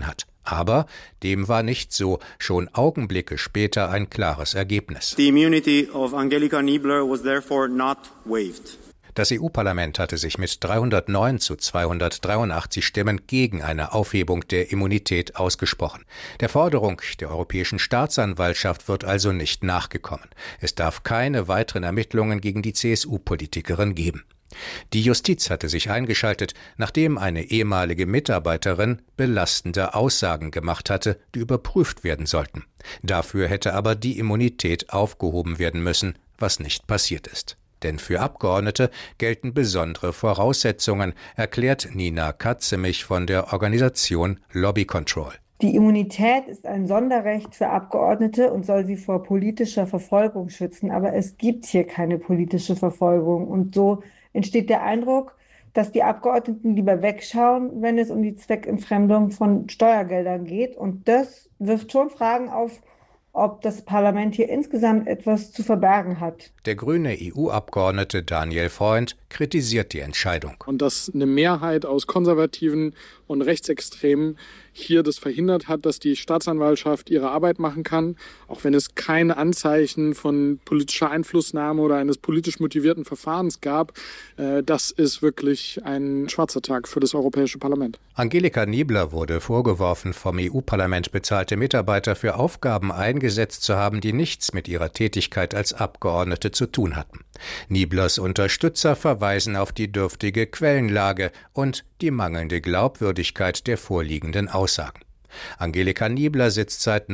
Aber dem war nicht so, schon Augenblicke später ein klares Ergebnis. The immunity of Angelika Niebler was therefore not waived. Das EU-Parlament hatte sich mit 309 zu 283 Stimmen gegen eine Aufhebung der Immunität ausgesprochen. Der Forderung der Europäischen Staatsanwaltschaft wird also nicht nachgekommen. Es darf keine weiteren Ermittlungen gegen die CSU-Politikerin geben. Die Justiz hatte sich eingeschaltet, nachdem eine ehemalige Mitarbeiterin belastende Aussagen gemacht hatte, die überprüft werden sollten. Dafür hätte aber die Immunität aufgehoben werden müssen, was nicht passiert ist. Denn für Abgeordnete gelten besondere Voraussetzungen, erklärt Nina Katzemich von der Organisation Lobby Control. Die Immunität ist ein Sonderrecht für Abgeordnete und soll sie vor politischer Verfolgung schützen. Aber es gibt hier keine politische Verfolgung. Und so entsteht der Eindruck, dass die Abgeordneten lieber wegschauen, wenn es um die Zweckentfremdung von Steuergeldern geht. Und das wirft schon Fragen auf, ob das Parlament hier insgesamt etwas zu verbergen hat. Der grüne EU-Abgeordnete Daniel Freund kritisiert die Entscheidung. Und dass eine Mehrheit aus Konservativen und Rechtsextremen hier das verhindert hat, dass die Staatsanwaltschaft ihre Arbeit machen kann, auch wenn es keine Anzeichen von politischer Einflussnahme oder eines politisch motivierten Verfahrens gab. Das ist wirklich ein schwarzer Tag für das Europäische Parlament. Angelika Niebler wurde vorgeworfen, vom EU-Parlament bezahlte Mitarbeiter für Aufgaben eingesetzt zu haben, die nichts mit ihrer Tätigkeit als Abgeordnete zu tun hatten. Nieblers Unterstützer verweisen auf die dürftige Quellenlage und die mangelnde Glaubwürdigkeit der vorliegenden Aussagen. Angelika Niebler sitzt seit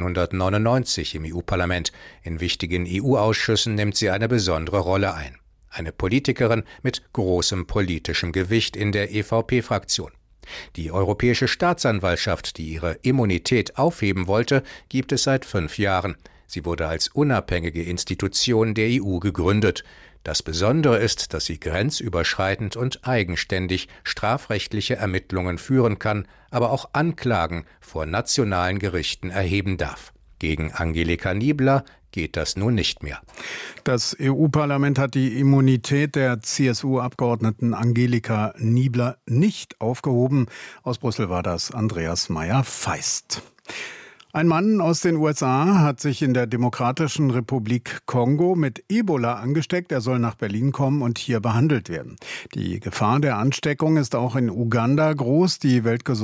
1999 im EU-Parlament. In wichtigen EU-Ausschüssen nimmt sie eine besondere Rolle ein. Eine Politikerin mit großem politischem Gewicht in der EVP-Fraktion. Die Europäische Staatsanwaltschaft, die ihre Immunität aufheben wollte, gibt es seit 5 Jahren. Sie wurde als unabhängige Institution der EU gegründet. Das Besondere ist, dass sie grenzüberschreitend und eigenständig strafrechtliche Ermittlungen führen kann, aber auch Anklagen vor nationalen Gerichten erheben darf. Gegen Angelika Niebler geht das nun nicht mehr. Das EU-Parlament hat die Immunität der CSU-Abgeordneten Angelika Niebler nicht aufgehoben. Aus Brüssel war das Andreas Meyer-Feist. Ein Mann aus den USA hat sich in der Demokratischen Republik Kongo mit Ebola angesteckt. Er soll nach Berlin kommen und hier behandelt werden. Die Gefahr der Ansteckung ist auch in Uganda groß. Die